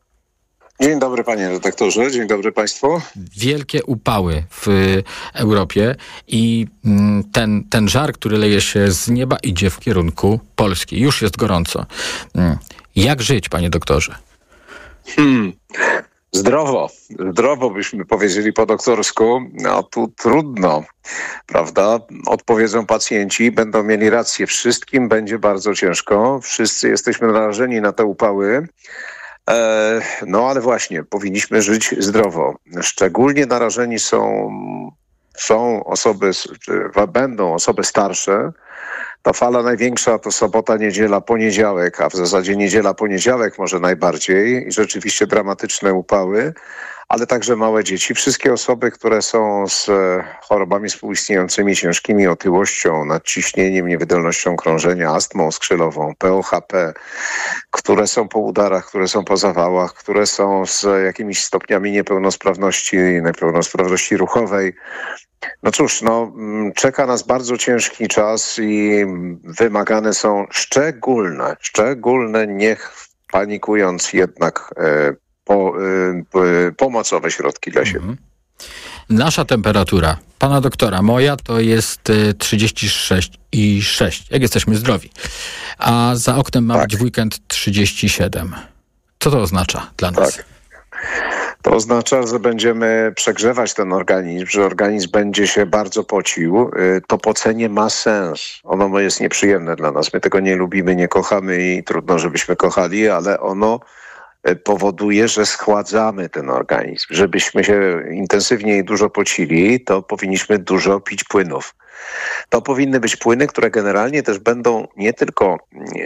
Dzień dobry panie redaktorze, dzień dobry państwu. Wielkie upały w Europie i ten, ten żar, który leje się z nieba, idzie w kierunku Polski. Już jest gorąco. Jak żyć, panie doktorze? Hmm. Zdrowo, zdrowo byśmy powiedzieli po doktorsku, a tu trudno, prawda? Odpowiedzą pacjenci, będą mieli rację, wszystkim będzie bardzo ciężko, wszyscy jesteśmy narażeni na te upały, e, no ale właśnie, powinniśmy żyć zdrowo. Szczególnie narażeni są, są osoby, czy będą osoby starsze. Ta fala największa to sobota, niedziela, poniedziałek, a w zasadzie niedziela, poniedziałek może najbardziej i rzeczywiście dramatyczne upały, ale także małe dzieci. Wszystkie osoby, które są z chorobami współistniejącymi, ciężkimi otyłością, nadciśnieniem, niewydolnością krążenia, astmą skrzylową, P O H P, które są po udarach, które są po zawałach, które są z jakimiś stopniami niepełnosprawności, niepełnosprawności ruchowej. No cóż, no, czeka nas bardzo ciężki czas i wymagane są szczególne, szczególne, niech panikując jednak e, po, e, pomocowe środki dla siebie. Mhm. Nasza temperatura, pana doktora, moja to jest trzydzieści sześć i sześć, jak jesteśmy zdrowi. A za oknem ma tak. być w weekend trzydzieści siedem. Co to oznacza dla nas? Tak. To oznacza, że będziemy przegrzewać ten organizm, że organizm będzie się bardzo pocił. To pocenie ma sens. Ono jest nieprzyjemne dla nas. My tego nie lubimy, nie kochamy i trudno, żebyśmy kochali, ale ono powoduje, że schładzamy ten organizm. Żebyśmy się intensywnie i dużo pocili, to powinniśmy dużo pić płynów. To powinny być płyny, które generalnie też będą nie tylko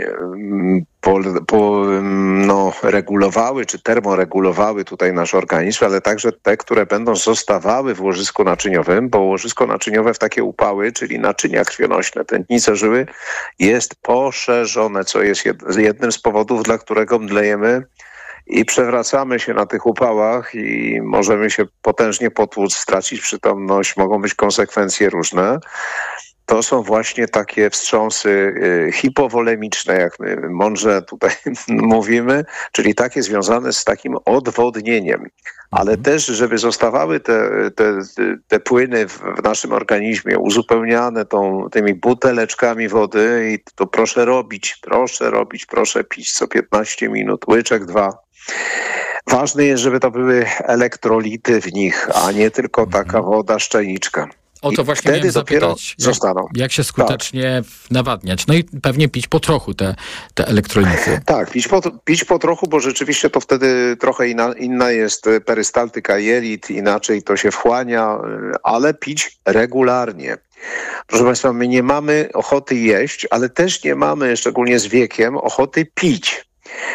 po, po, no, regulowały czy termoregulowały tutaj nasz organizm, ale także te, które będą zostawały w łożysku naczyniowym, bo łożysko naczyniowe w takie upały, czyli naczynia krwionośne, tętnice żyły, jest poszerzone, co jest jednym z powodów, dla którego mdlejemy i przewracamy się na tych upałach i możemy się potężnie potłuc, stracić przytomność, mogą być konsekwencje różne. To są właśnie takie wstrząsy hipowolemiczne, jak my mądrze tutaj mówimy, czyli takie związane z takim odwodnieniem. Ale też, żeby zostawały te, te, te płyny w naszym organizmie uzupełniane tą, tymi buteleczkami wody i to proszę robić, proszę robić, proszę pić co piętnaście minut, łyczek dwa. Ważne jest, żeby to były elektrolity w nich, a nie tylko taka woda szczelniczka. O to właśnie miałem zapytać, zostaną. Jak, jak się skutecznie tak. nawadniać. No i pewnie pić po trochu te, te elektrolity. Tak, pić po, pić po trochu, bo rzeczywiście to wtedy trochę inna, inna jest perystaltyka jelit, inaczej to się wchłania, ale pić regularnie. Proszę państwa, my nie mamy ochoty jeść, ale też nie mamy, szczególnie z wiekiem, ochoty pić.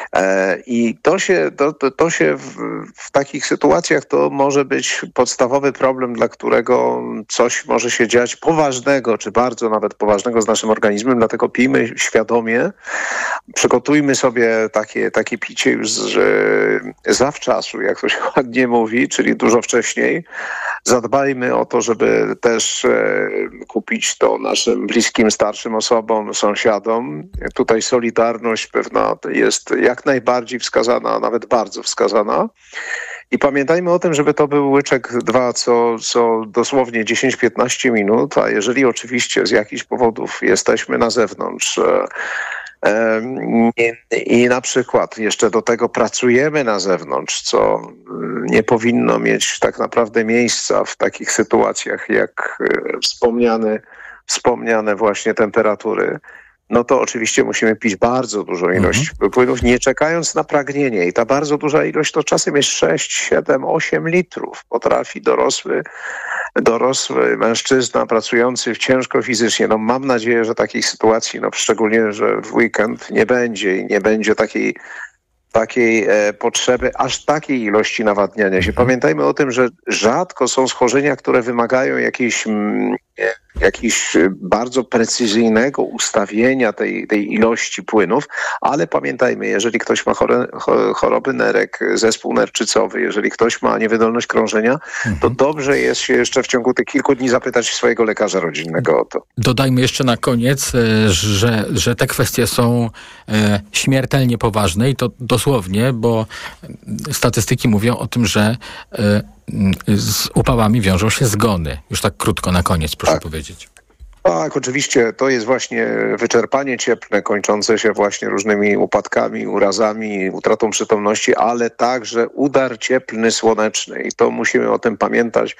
I to się, to, to, to się w, w takich sytuacjach to może być podstawowy problem, dla którego coś może się dziać poważnego, czy bardzo nawet poważnego z naszym organizmem, dlatego pijmy świadomie, przygotujmy sobie takie, takie picie już z, zawczasu, jak to się ładnie mówi, czyli dużo wcześniej. Zadbajmy o to, żeby też e, kupić to naszym bliskim, starszym osobom, sąsiadom. Tutaj solidarność pewna jest jak najbardziej wskazana, a nawet bardzo wskazana. I pamiętajmy o tym, żeby to był łyczek dwa co, co dosłownie dziesięć piętnaście minut, a jeżeli oczywiście z jakichś powodów jesteśmy na zewnątrz, I na przykład jeszcze do tego pracujemy na zewnątrz, co nie powinno mieć tak naprawdę miejsca w takich sytuacjach jak wspomniane, wspomniane właśnie temperatury. No to oczywiście musimy pić bardzo dużą ilość mhm. płynów, nie czekając na pragnienie. I ta bardzo duża ilość to czasem jest sześć, siedem, osiem litrów. Potrafi dorosły, dorosły mężczyzna pracujący ciężko fizycznie. No mam nadzieję, że takich sytuacji, no szczególnie, że w weekend nie będzie i nie będzie takiej takiej e, potrzeby, aż takiej ilości nawadniania się. Pamiętajmy o tym, że rzadko są schorzenia, które wymagają jakiejś, m, jakiejś bardzo precyzyjnego ustawienia tej, tej ilości płynów, ale pamiętajmy, jeżeli ktoś ma chore, choroby nerek, zespół nerczycowy, jeżeli ktoś ma niewydolność krążenia, mhm. to dobrze jest się jeszcze w ciągu tych kilku dni zapytać swojego lekarza rodzinnego o to. Dodajmy jeszcze na koniec, że, że te kwestie są e, śmiertelnie poważne i to dosłownie, bo statystyki mówią o tym, że e, z upałami wiążą się zgony. Już tak krótko na koniec, proszę tak. powiedzieć. Tak, oczywiście to jest właśnie wyczerpanie cieplne, kończące się właśnie różnymi upadkami, urazami, utratą przytomności, ale także udar cieplny, słoneczny i to musimy o tym pamiętać.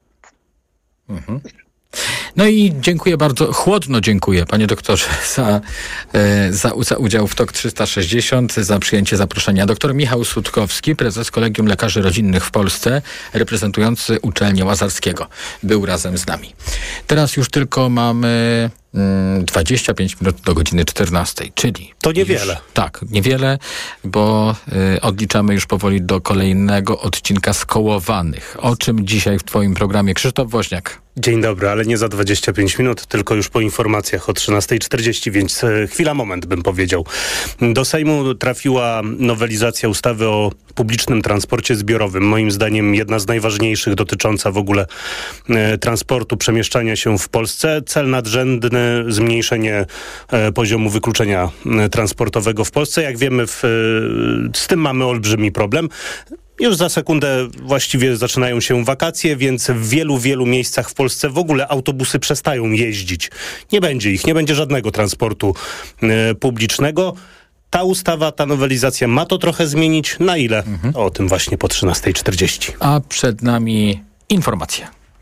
Mhm. No i dziękuję bardzo, chłodno dziękuję panie doktorze za, za, za udział w T O K trzysta sześćdziesiąt, za przyjęcie zaproszenia. Doktor Michał Sutkowski, prezes Kolegium Lekarzy Rodzinnych w Polsce, reprezentujący uczelnię Łazarskiego, był razem z nami. Teraz już tylko mamy dwadzieścia pięć minut do godziny czternastej, czyli... To niewiele. Już, tak, niewiele, bo y, odliczamy już powoli do kolejnego odcinka Skołowanych. O czym dzisiaj w twoim programie? Krzysztof Woźniak. Dzień dobry, ale nie za dwadzieścia pięć minut, tylko już po informacjach o trzynastej czterdzieści, więc chwila, moment bym powiedział. Do Sejmu trafiła nowelizacja ustawy o publicznym transporcie zbiorowym. Moim zdaniem jedna z najważniejszych, dotycząca w ogóle e, transportu, przemieszczania się w Polsce. Cel nadrzędny zmniejszenie e, poziomu wykluczenia e, transportowego w Polsce. Jak wiemy, w, e, z tym mamy olbrzymi problem. Już za sekundę właściwie zaczynają się wakacje, więc w wielu, wielu miejscach w Polsce w ogóle autobusy przestają jeździć. Nie będzie ich, nie będzie żadnego transportu e, publicznego. Ta ustawa, ta nowelizacja ma to trochę zmienić. Na ile? Mhm. O tym właśnie po trzynastej czterdzieści. A przed nami informacje.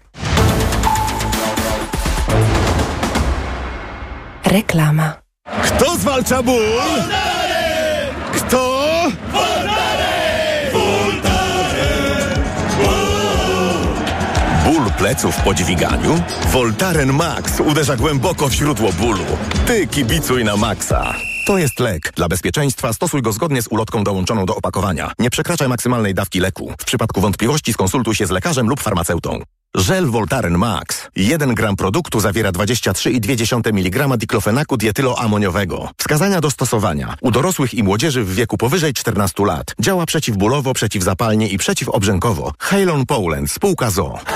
Reklama. Kto zwalcza ból? Voltaren! Kto? Voltaren! Voltaren! Ból pleców po dźwiganiu? Voltaren Max uderza głęboko w źródło bólu. Ty kibicuj na Maxa. To jest lek. Dla bezpieczeństwa stosuj go zgodnie z ulotką dołączoną do opakowania. Nie przekraczaj maksymalnej dawki leku. W przypadku wątpliwości skonsultuj się z lekarzem lub farmaceutą. Żel Voltaren Max. jeden gram produktu zawiera dwadzieścia trzy i dwie dziesiąte miligrama diklofenaku dietyloamoniowego. Wskazania do stosowania. U dorosłych i młodzieży w wieku powyżej czternastu lat. Działa przeciwbólowo, przeciwzapalnie i przeciwobrzękowo. Halon Poland, spółka z o o.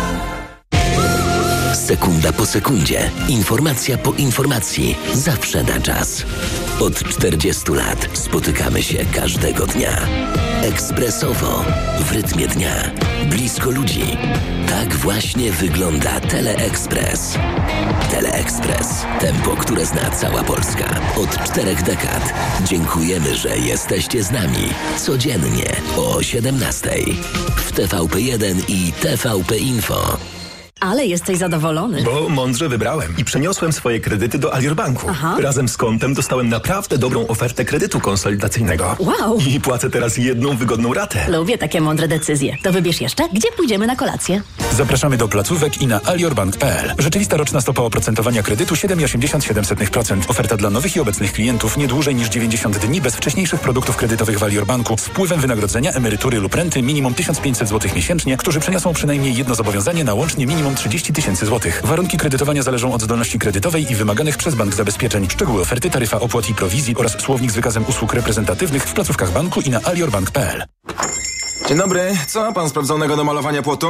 Sekunda po sekundzie. Informacja po informacji. Zawsze na czas. Od czterdziestu lat spotykamy się każdego dnia. Ekspresowo, w rytmie dnia, blisko ludzi. Tak właśnie wygląda Teleekspres. Teleekspres. Tempo, które zna cała Polska. Od czterech dekad. Dziękujemy, że jesteście z nami. Codziennie o siedemnastej. W T V P jeden i T V P Info. Ale jesteś zadowolony. Bo mądrze wybrałem i przeniosłem swoje kredyty do Alior Banku. Aha. Razem z kontem dostałem naprawdę dobrą ofertę kredytu konsolidacyjnego. Wow! I płacę teraz jedną wygodną ratę. Lubię takie mądre decyzje. To wybierz jeszcze, gdzie pójdziemy na kolację. Zapraszamy do placówek i na aliorbank kropka p l. Rzeczywista roczna stopa oprocentowania kredytu siedem przecinek osiemdziesiąt siedem procent. Oferta dla nowych i obecnych klientów nie dłużej niż dziewięćdziesiąt dni bez wcześniejszych produktów kredytowych w Alior Banku z wpływem wynagrodzenia, emerytury lub renty minimum tysiąc pięćset złotych miesięcznie, którzy przeniosą przynajmniej jedno zobowiązanie na łącznie minimum trzydzieści tysięcy złotych. Warunki kredytowania zależą od zdolności kredytowej i wymaganych przez bank zabezpieczeń. Szczegóły oferty, taryfa opłat i prowizji oraz słownik z wykazem usług reprezentatywnych w placówkach banku i na aliorbank kropka p l. Dzień dobry. Co? Pan sprawdzonego do malowania płotu?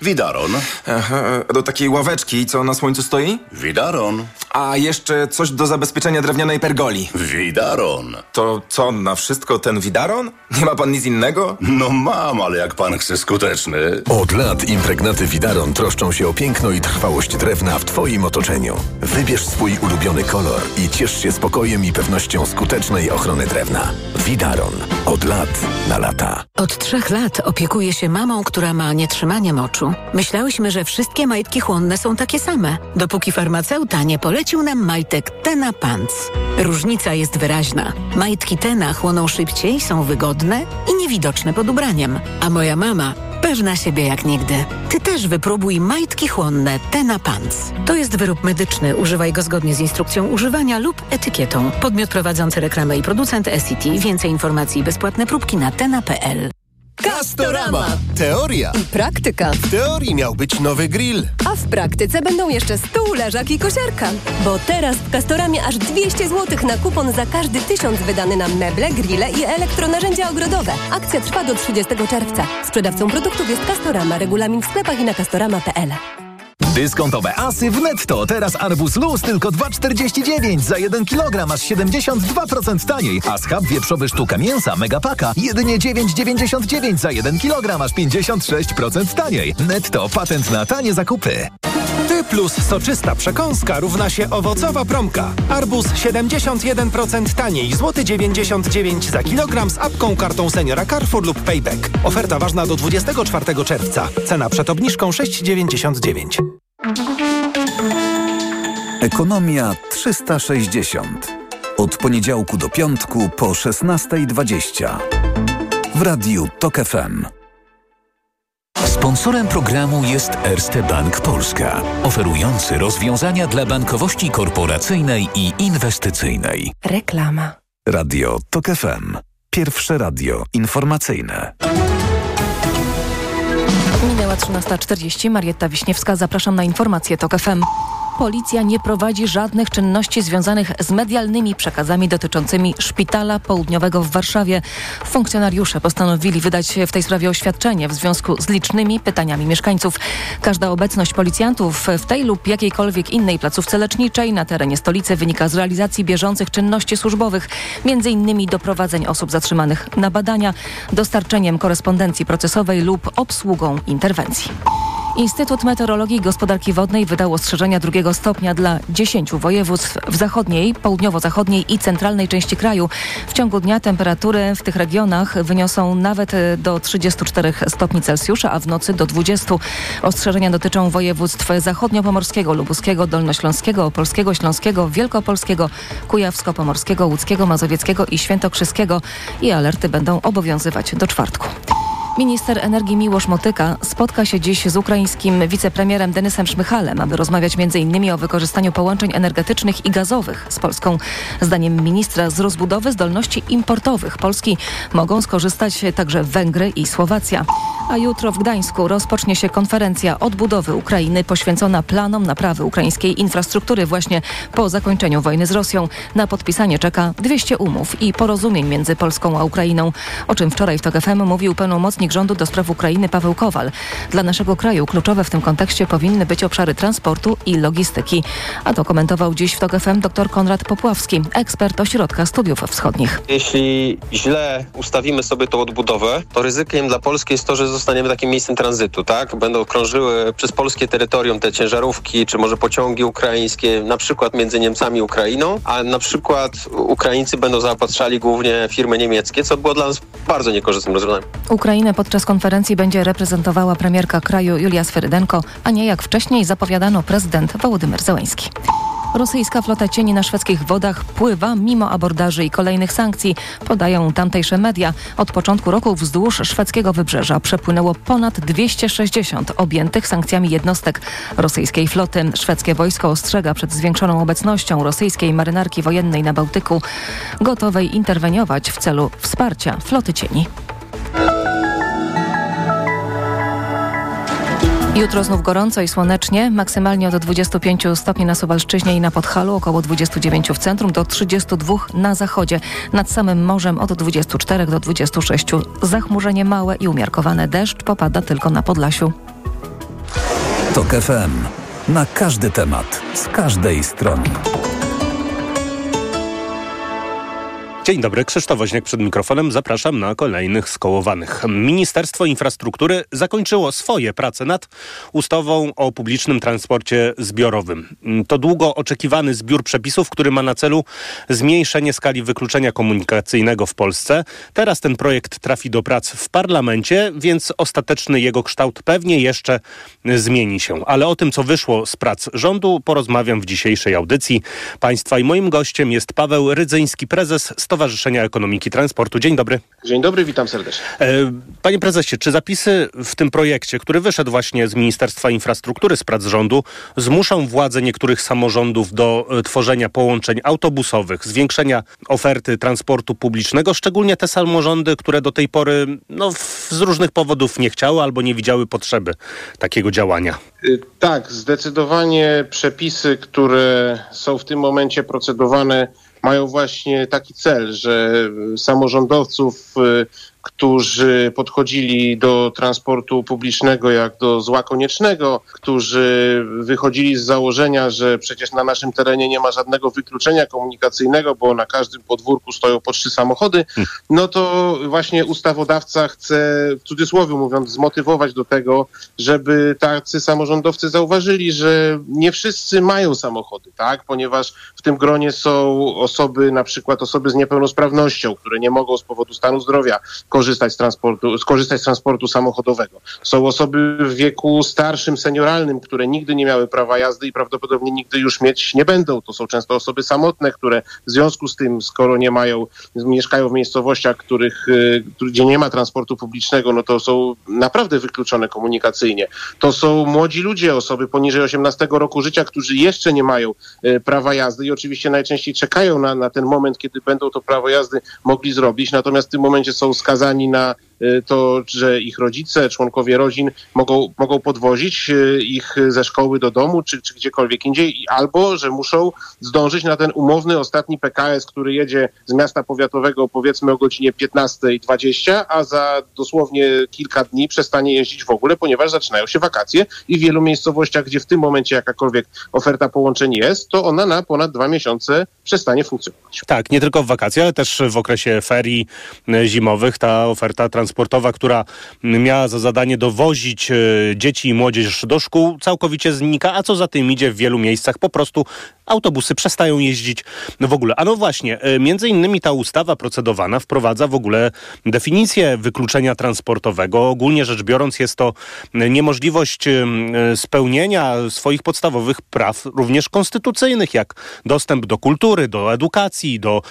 Widaron. Aha, do takiej ławeczki, co na słońcu stoi? Widaron. A jeszcze coś do zabezpieczenia drewnianej pergoli. Widaron. To co, na wszystko ten widaron? Nie ma pan nic innego? No mam, ale jak pan chce skuteczny. Od lat impregnaty Widaron troszczą się o piękno i trwałość drewna w twoim otoczeniu. Wybierz swój ulubiony kolor i ciesz się spokojem i pewnością skutecznej ochrony drewna. Widaron. Od lat na lata. Od trzech lat opiekuję się mamą, która ma nietrzymanie moczu. Myślałyśmy, że wszystkie majtki chłonne są takie same, dopóki farmaceuta nie polecił nam majtek Tena Pants. Różnica jest wyraźna. Majtki Tena chłoną szybciej, są wygodne i niewidoczne pod ubraniem. A moja mama pewna siebie jak nigdy. Ty też wypróbuj majtki chłonne Tena Pants. To jest wyrób medyczny. Używaj go zgodnie z instrukcją używania lub etykietą. Podmiot prowadzący reklamę i producent S E T. Więcej informacji i bezpłatne próbki na tena kropka p l. Castorama. Teoria i praktyka. W teorii miał być nowy grill, a w praktyce będą jeszcze stół, leżak i kosiarka. Bo teraz w Castoramie aż dwieście złotych na kupon za każdy tysiąc wydany na meble, grille i elektronarzędzia ogrodowe. Akcja trwa do trzydziestego czerwca. Sprzedawcą produktów jest Castorama. Regulamin w sklepach i na castorama kropka p l. Dyskontowe asy w Netto. Teraz arbuz luz tylko dwa czterdzieści dziewięć za jeden kilogram, aż siedemdziesiąt dwa procent taniej. A schab wieprzowy sztuka mięsa Megapaka jedynie dziewięć dziewięćdziesiąt dziewięć za jeden kilogram, aż pięćdziesiąt sześć procent taniej. Netto, patent na tanie zakupy. Ty plus soczysta przekąska równa się owocowa promka. Arbuz siedemdziesiąt jeden procent taniej, złoty dziewięćdziesiąt dziewięć za kilogram z apką, kartą seniora Carrefour lub Payback. Oferta ważna do dwudziestego czwartego czerwca. Cena przed obniżką sześć dziewięćdziesiąt dziewięć. Ekonomia trzysta sześćdziesiąt. Od poniedziałku do piątku po szesnasta dwadzieścia. W radiu Tok F M. Sponsorem programu jest Erste Bank Polska, oferujący rozwiązania dla bankowości korporacyjnej i inwestycyjnej. Reklama. Radio Tok F M. Pierwsze radio informacyjne. Minęła trzynasta czterdzieści. Marietta Wiśniewska. Zapraszam na informacje Tok F M. Policja nie prowadzi żadnych czynności związanych z medialnymi przekazami dotyczącymi Szpitala Południowego w Warszawie. Funkcjonariusze postanowili wydać w tej sprawie oświadczenie w związku z licznymi pytaniami mieszkańców. Każda obecność policjantów w tej lub jakiejkolwiek innej placówce leczniczej na terenie stolicy wynika z realizacji bieżących czynności służbowych, między innymi doprowadzeń osób zatrzymanych na badania, dostarczeniem korespondencji procesowej lub obsługą interwencji. Instytut Meteorologii i Gospodarki Wodnej wydał ostrzeżenia drugiego stopnia dla dziesięciu województw w zachodniej, południowo-zachodniej i centralnej części kraju. W ciągu dnia temperatury w tych regionach wyniosą nawet do trzydziestu czterech stopni Celsjusza, a w nocy do dwudziestu. Ostrzeżenia dotyczą województw zachodniopomorskiego, lubuskiego, dolnośląskiego, opolskiego, śląskiego, wielkopolskiego, kujawsko-pomorskiego, łódzkiego, mazowieckiego i świętokrzyskiego i alerty będą obowiązywać do czwartku. Minister energii Miłosz Motyka spotka się dziś z ukraińskim wicepremierem Denysem Szmychalem, aby rozmawiać między innymi o wykorzystaniu połączeń energetycznych i gazowych z Polską. Zdaniem ministra z rozbudowy zdolności importowych Polski mogą skorzystać także Węgry i Słowacja. A jutro w Gdańsku rozpocznie się konferencja odbudowy Ukrainy poświęcona planom naprawy ukraińskiej infrastruktury właśnie po zakończeniu wojny z Rosją. Na podpisanie czeka dwieście umów i porozumień między Polską a Ukrainą, o czym wczoraj w Tok F M mówił pełnomocnik rządu do spraw Ukrainy Paweł Kowal. Dla naszego kraju kluczowe w tym kontekście powinny być obszary transportu i logistyki. A to komentował dziś w Tok F M dr Konrad Popławski, ekspert Ośrodka Studiów Wschodnich. Jeśli źle ustawimy sobie tą odbudowę, to ryzykiem dla Polski jest to, że zostaniemy takim miejscem tranzytu, tak? Będą krążyły przez polskie terytorium te ciężarówki, czy może pociągi ukraińskie, na przykład między Niemcami i Ukrainą, a na przykład Ukraińcy będą zaopatrzali głównie firmy niemieckie, co było dla nas bardzo niekorzystnym rozwiązaniem. Ukrainę podczas konferencji będzie reprezentowała premierka kraju Julia Swerydenko, a nie jak wcześniej zapowiadano prezydent Wołodymyr Zełenski. Rosyjska flota cieni na szwedzkich wodach pływa mimo abordaży i kolejnych sankcji, podają tamtejsze media. Od początku roku wzdłuż szwedzkiego wybrzeża przepłynęło ponad dwieście sześćdziesiąt objętych sankcjami jednostek rosyjskiej floty. Szwedzkie wojsko ostrzega przed zwiększoną obecnością rosyjskiej marynarki wojennej na Bałtyku, gotowej interweniować w celu wsparcia floty cieni. Jutro znów gorąco i słonecznie, maksymalnie od dwudziestu pięciu stopni na Suwalszczyźnie i na Podhalu, około dwudziestu dziewięciu w centrum, do trzydziestu dwóch na zachodzie. Nad samym morzem od dwudziestu czterech do dwudziestu sześciu. Zachmurzenie małe i umiarkowane, deszcz popada tylko na Podlasiu. Tok F M. Na każdy temat, z każdej strony. Dzień dobry, Krzysztof Woźniak przed mikrofonem. Zapraszam na kolejnych skołowanych. Ministerstwo Infrastruktury zakończyło swoje prace nad ustawą o publicznym transporcie zbiorowym. To długo oczekiwany zbiór przepisów, który ma na celu zmniejszenie skali wykluczenia komunikacyjnego w Polsce. Teraz ten projekt trafi do prac w parlamencie, więc ostateczny jego kształt pewnie jeszcze zmieni się. Ale o tym, co wyszło z prac rządu, porozmawiam w dzisiejszej audycji państwa i moim gościem jest Paweł Rydzyński, prezes Stowarzyszenia Ekonomiki Transportu. Dzień dobry. Dzień dobry, witam serdecznie. Panie prezesie, czy zapisy w tym projekcie, który wyszedł właśnie z Ministerstwa Infrastruktury, z prac rządu, zmuszą władze niektórych samorządów do tworzenia połączeń autobusowych, zwiększenia oferty transportu publicznego, szczególnie te samorządy, które do tej pory no, z różnych powodów nie chciały albo nie widziały potrzeby takiego działania? Tak, zdecydowanie przepisy, które są w tym momencie procedowane, mają właśnie taki cel, że samorządowców, którzy podchodzili do transportu publicznego jak do zła koniecznego, którzy wychodzili z założenia, że przecież na naszym terenie nie ma żadnego wykluczenia komunikacyjnego, bo na każdym podwórku stoją po trzy samochody, no to właśnie ustawodawca chce, w cudzysłowie mówiąc, zmotywować do tego, żeby tacy samorządowcy zauważyli, że nie wszyscy mają samochody, tak? Ponieważ w tym gronie są osoby, na przykład osoby z niepełnosprawnością, które nie mogą z powodu stanu zdrowia korzystać z transportu, skorzystać z transportu samochodowego. Są osoby w wieku starszym, senioralnym, które nigdy nie miały prawa jazdy i prawdopodobnie nigdy już mieć nie będą. To są często osoby samotne, które w związku z tym, skoro nie mają, mieszkają w miejscowościach, których, gdzie nie ma transportu publicznego, no to są naprawdę wykluczone komunikacyjnie. To są młodzi ludzie, osoby poniżej osiemnastego roku życia, którzy jeszcze nie mają prawa jazdy i oczywiście najczęściej czekają na, na ten moment, kiedy będą to prawo jazdy mogli zrobić. Natomiast w tym momencie są skazani na to, że ich rodzice, członkowie rodzin mogą, mogą podwozić ich ze szkoły do domu, czy, czy gdziekolwiek indziej, albo że muszą zdążyć na ten umowny ostatni P K S, który jedzie z miasta powiatowego powiedzmy o godzinie piętnasta dwadzieścia, a za dosłownie kilka dni przestanie jeździć w ogóle, ponieważ zaczynają się wakacje i w wielu miejscowościach, gdzie w tym momencie jakakolwiek oferta połączeń jest, to ona na ponad dwa miesiące przestanie funkcjonować. Tak, nie tylko w wakacje, ale też w okresie ferii zimowych ta oferta transportowa, która miała za zadanie dowozić dzieci i młodzież do szkół, całkowicie znika, a co za tym idzie, w wielu miejscach po prostu autobusy przestają jeździć w ogóle. A no właśnie, między innymi ta ustawa procedowana wprowadza w ogóle definicję wykluczenia transportowego. Ogólnie rzecz biorąc jest to niemożliwość spełnienia swoich podstawowych praw, również konstytucyjnych, jak dostęp do kultury, do edukacji, do,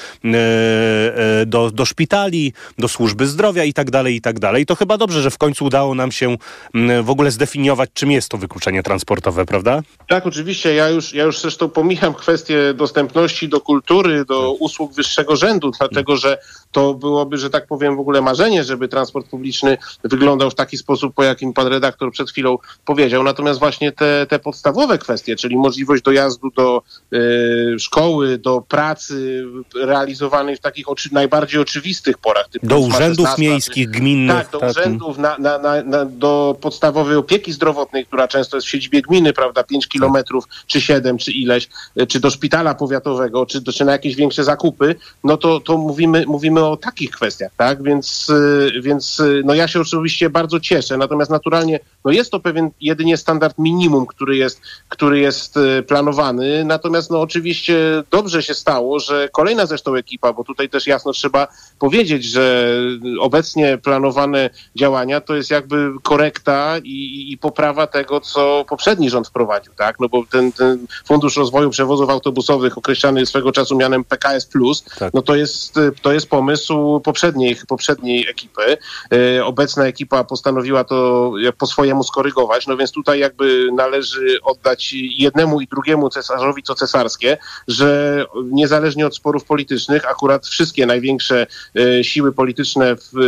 do, do szpitali, do służby zdrowia i tak dalej, i tak dalej. To chyba dobrze, że w końcu udało nam się w ogóle zdefiniować, czym jest to wykluczenie transportowe, prawda? Tak, oczywiście. Ja już, ja już zresztą pomijam kwestię dostępności do kultury, do usług wyższego rzędu, dlatego że to byłoby, że tak powiem, w ogóle marzenie, żeby transport publiczny wyglądał w taki sposób, po jakim pan redaktor przed chwilą powiedział. Natomiast właśnie te, te podstawowe kwestie, czyli możliwość dojazdu do y, szkoły, do pracy realizowanej w takich oczy, najbardziej oczywistych porach. Typu do urzędów miejskich, czy, gminnych. Tak, do tak. urzędów, na, na, na, na, do podstawowej opieki zdrowotnej, która często jest w siedzibie gminy, prawda, pięć kilometrów, czy siedem, czy ileś, czy do szpitala powiatowego, czy, czy na jakieś większe zakupy, no to, to mówimy, mówimy o takich kwestiach, tak? Więc, więc no ja się oczywiście bardzo cieszę, natomiast naturalnie no jest to pewien jedynie standard minimum, który jest, który jest planowany, natomiast no oczywiście dobrze się stało, że kolejna zresztą ekipa, bo tutaj też jasno trzeba powiedzieć, że obecnie planowane działania to jest jakby korekta i, i poprawa tego, co poprzedni rząd wprowadził, tak? No bo ten, ten Fundusz Rozwoju Przewozów Autobusowych, określany swego czasu mianem P K S plus, tak. no to jest, to jest pomysł poprzedniej, poprzedniej ekipy. E, obecna ekipa postanowiła to po swojemu skorygować, no więc tutaj jakby należy oddać jednemu i drugiemu cesarzowi co cesarskie, że niezależnie od sporów politycznych, akurat wszystkie największe e, siły polityczne w, w tym kraju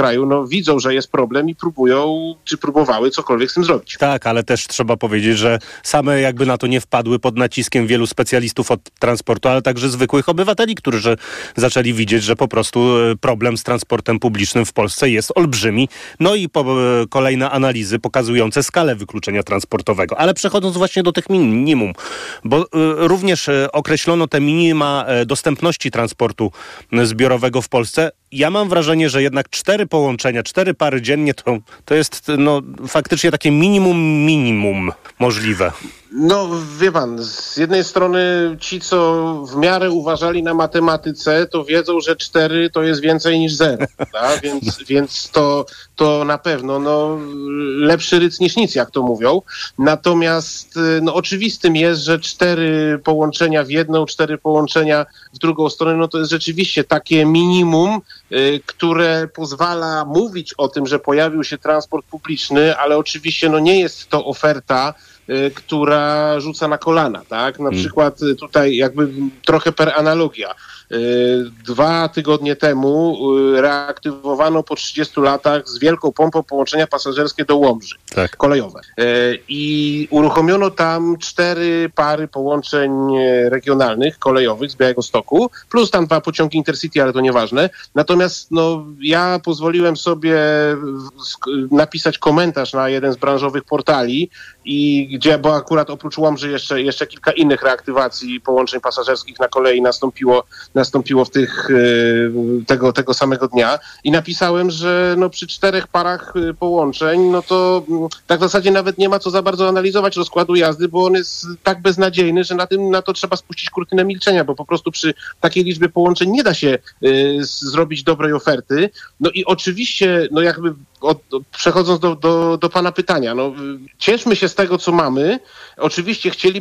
kraju, no widzą, że jest problem i próbują, czy próbowały cokolwiek z tym zrobić. Tak, ale też trzeba powiedzieć, że same jakby na to nie wpadły pod naciskiem wielu specjalistów od transportu, ale także zwykłych obywateli, którzy zaczęli widzieć, że po prostu problem z transportem publicznym w Polsce jest olbrzymi. No i po, kolejne analizy pokazujące skalę wykluczenia transportowego. Ale przechodząc właśnie do tych minimum, bo y, również y, określono te minima y, dostępności transportu y, zbiorowego w Polsce. Ja mam wrażenie, że jednak cztery połączenia, cztery pary dziennie to, to jest no, faktycznie takie minimum, minimum możliwe. No wie pan, z jednej strony ci, co w miarę uważali na matematyce, to wiedzą, że cztery to jest więcej niż zero, prawda? Więc, więc to, to na pewno no, lepszy ryc niż nic, jak to mówią. Natomiast no, oczywistym jest, że cztery połączenia w jedną, cztery połączenia w drugą stronę, no to jest rzeczywiście takie minimum, y, które pozwala mówić o tym, że pojawił się transport publiczny, ale oczywiście no, nie jest to oferta, która rzuca na kolana, tak? Na przykład tutaj jakby trochę per analogia. Dwa tygodnie temu reaktywowano po trzydziestu latach z wielką pompą połączenia pasażerskie do Łomży, tak. Kolejowe. I uruchomiono tam cztery pary połączeń regionalnych, kolejowych z Białegostoku, plus tam dwa pociągi Intercity, ale to nieważne. Natomiast no, ja pozwoliłem sobie napisać komentarz na jeden z branżowych portali, i gdzie, bo akurat oprócz Łomży jeszcze, jeszcze kilka innych reaktywacji połączeń pasażerskich na kolei nastąpiło nastąpiło w tych, tego, tego samego dnia i napisałem, że no przy czterech parach połączeń, no to tak w zasadzie nawet nie ma co za bardzo analizować rozkładu jazdy, bo on jest tak beznadziejny, że na tym na to trzeba spuścić kurtynę milczenia, bo po prostu przy takiej liczbie połączeń nie da się y, zrobić dobrej oferty. No i oczywiście, no jakby od, przechodząc do, do, do pana pytania, no cieszmy się z tego, co mamy. Oczywiście chcieli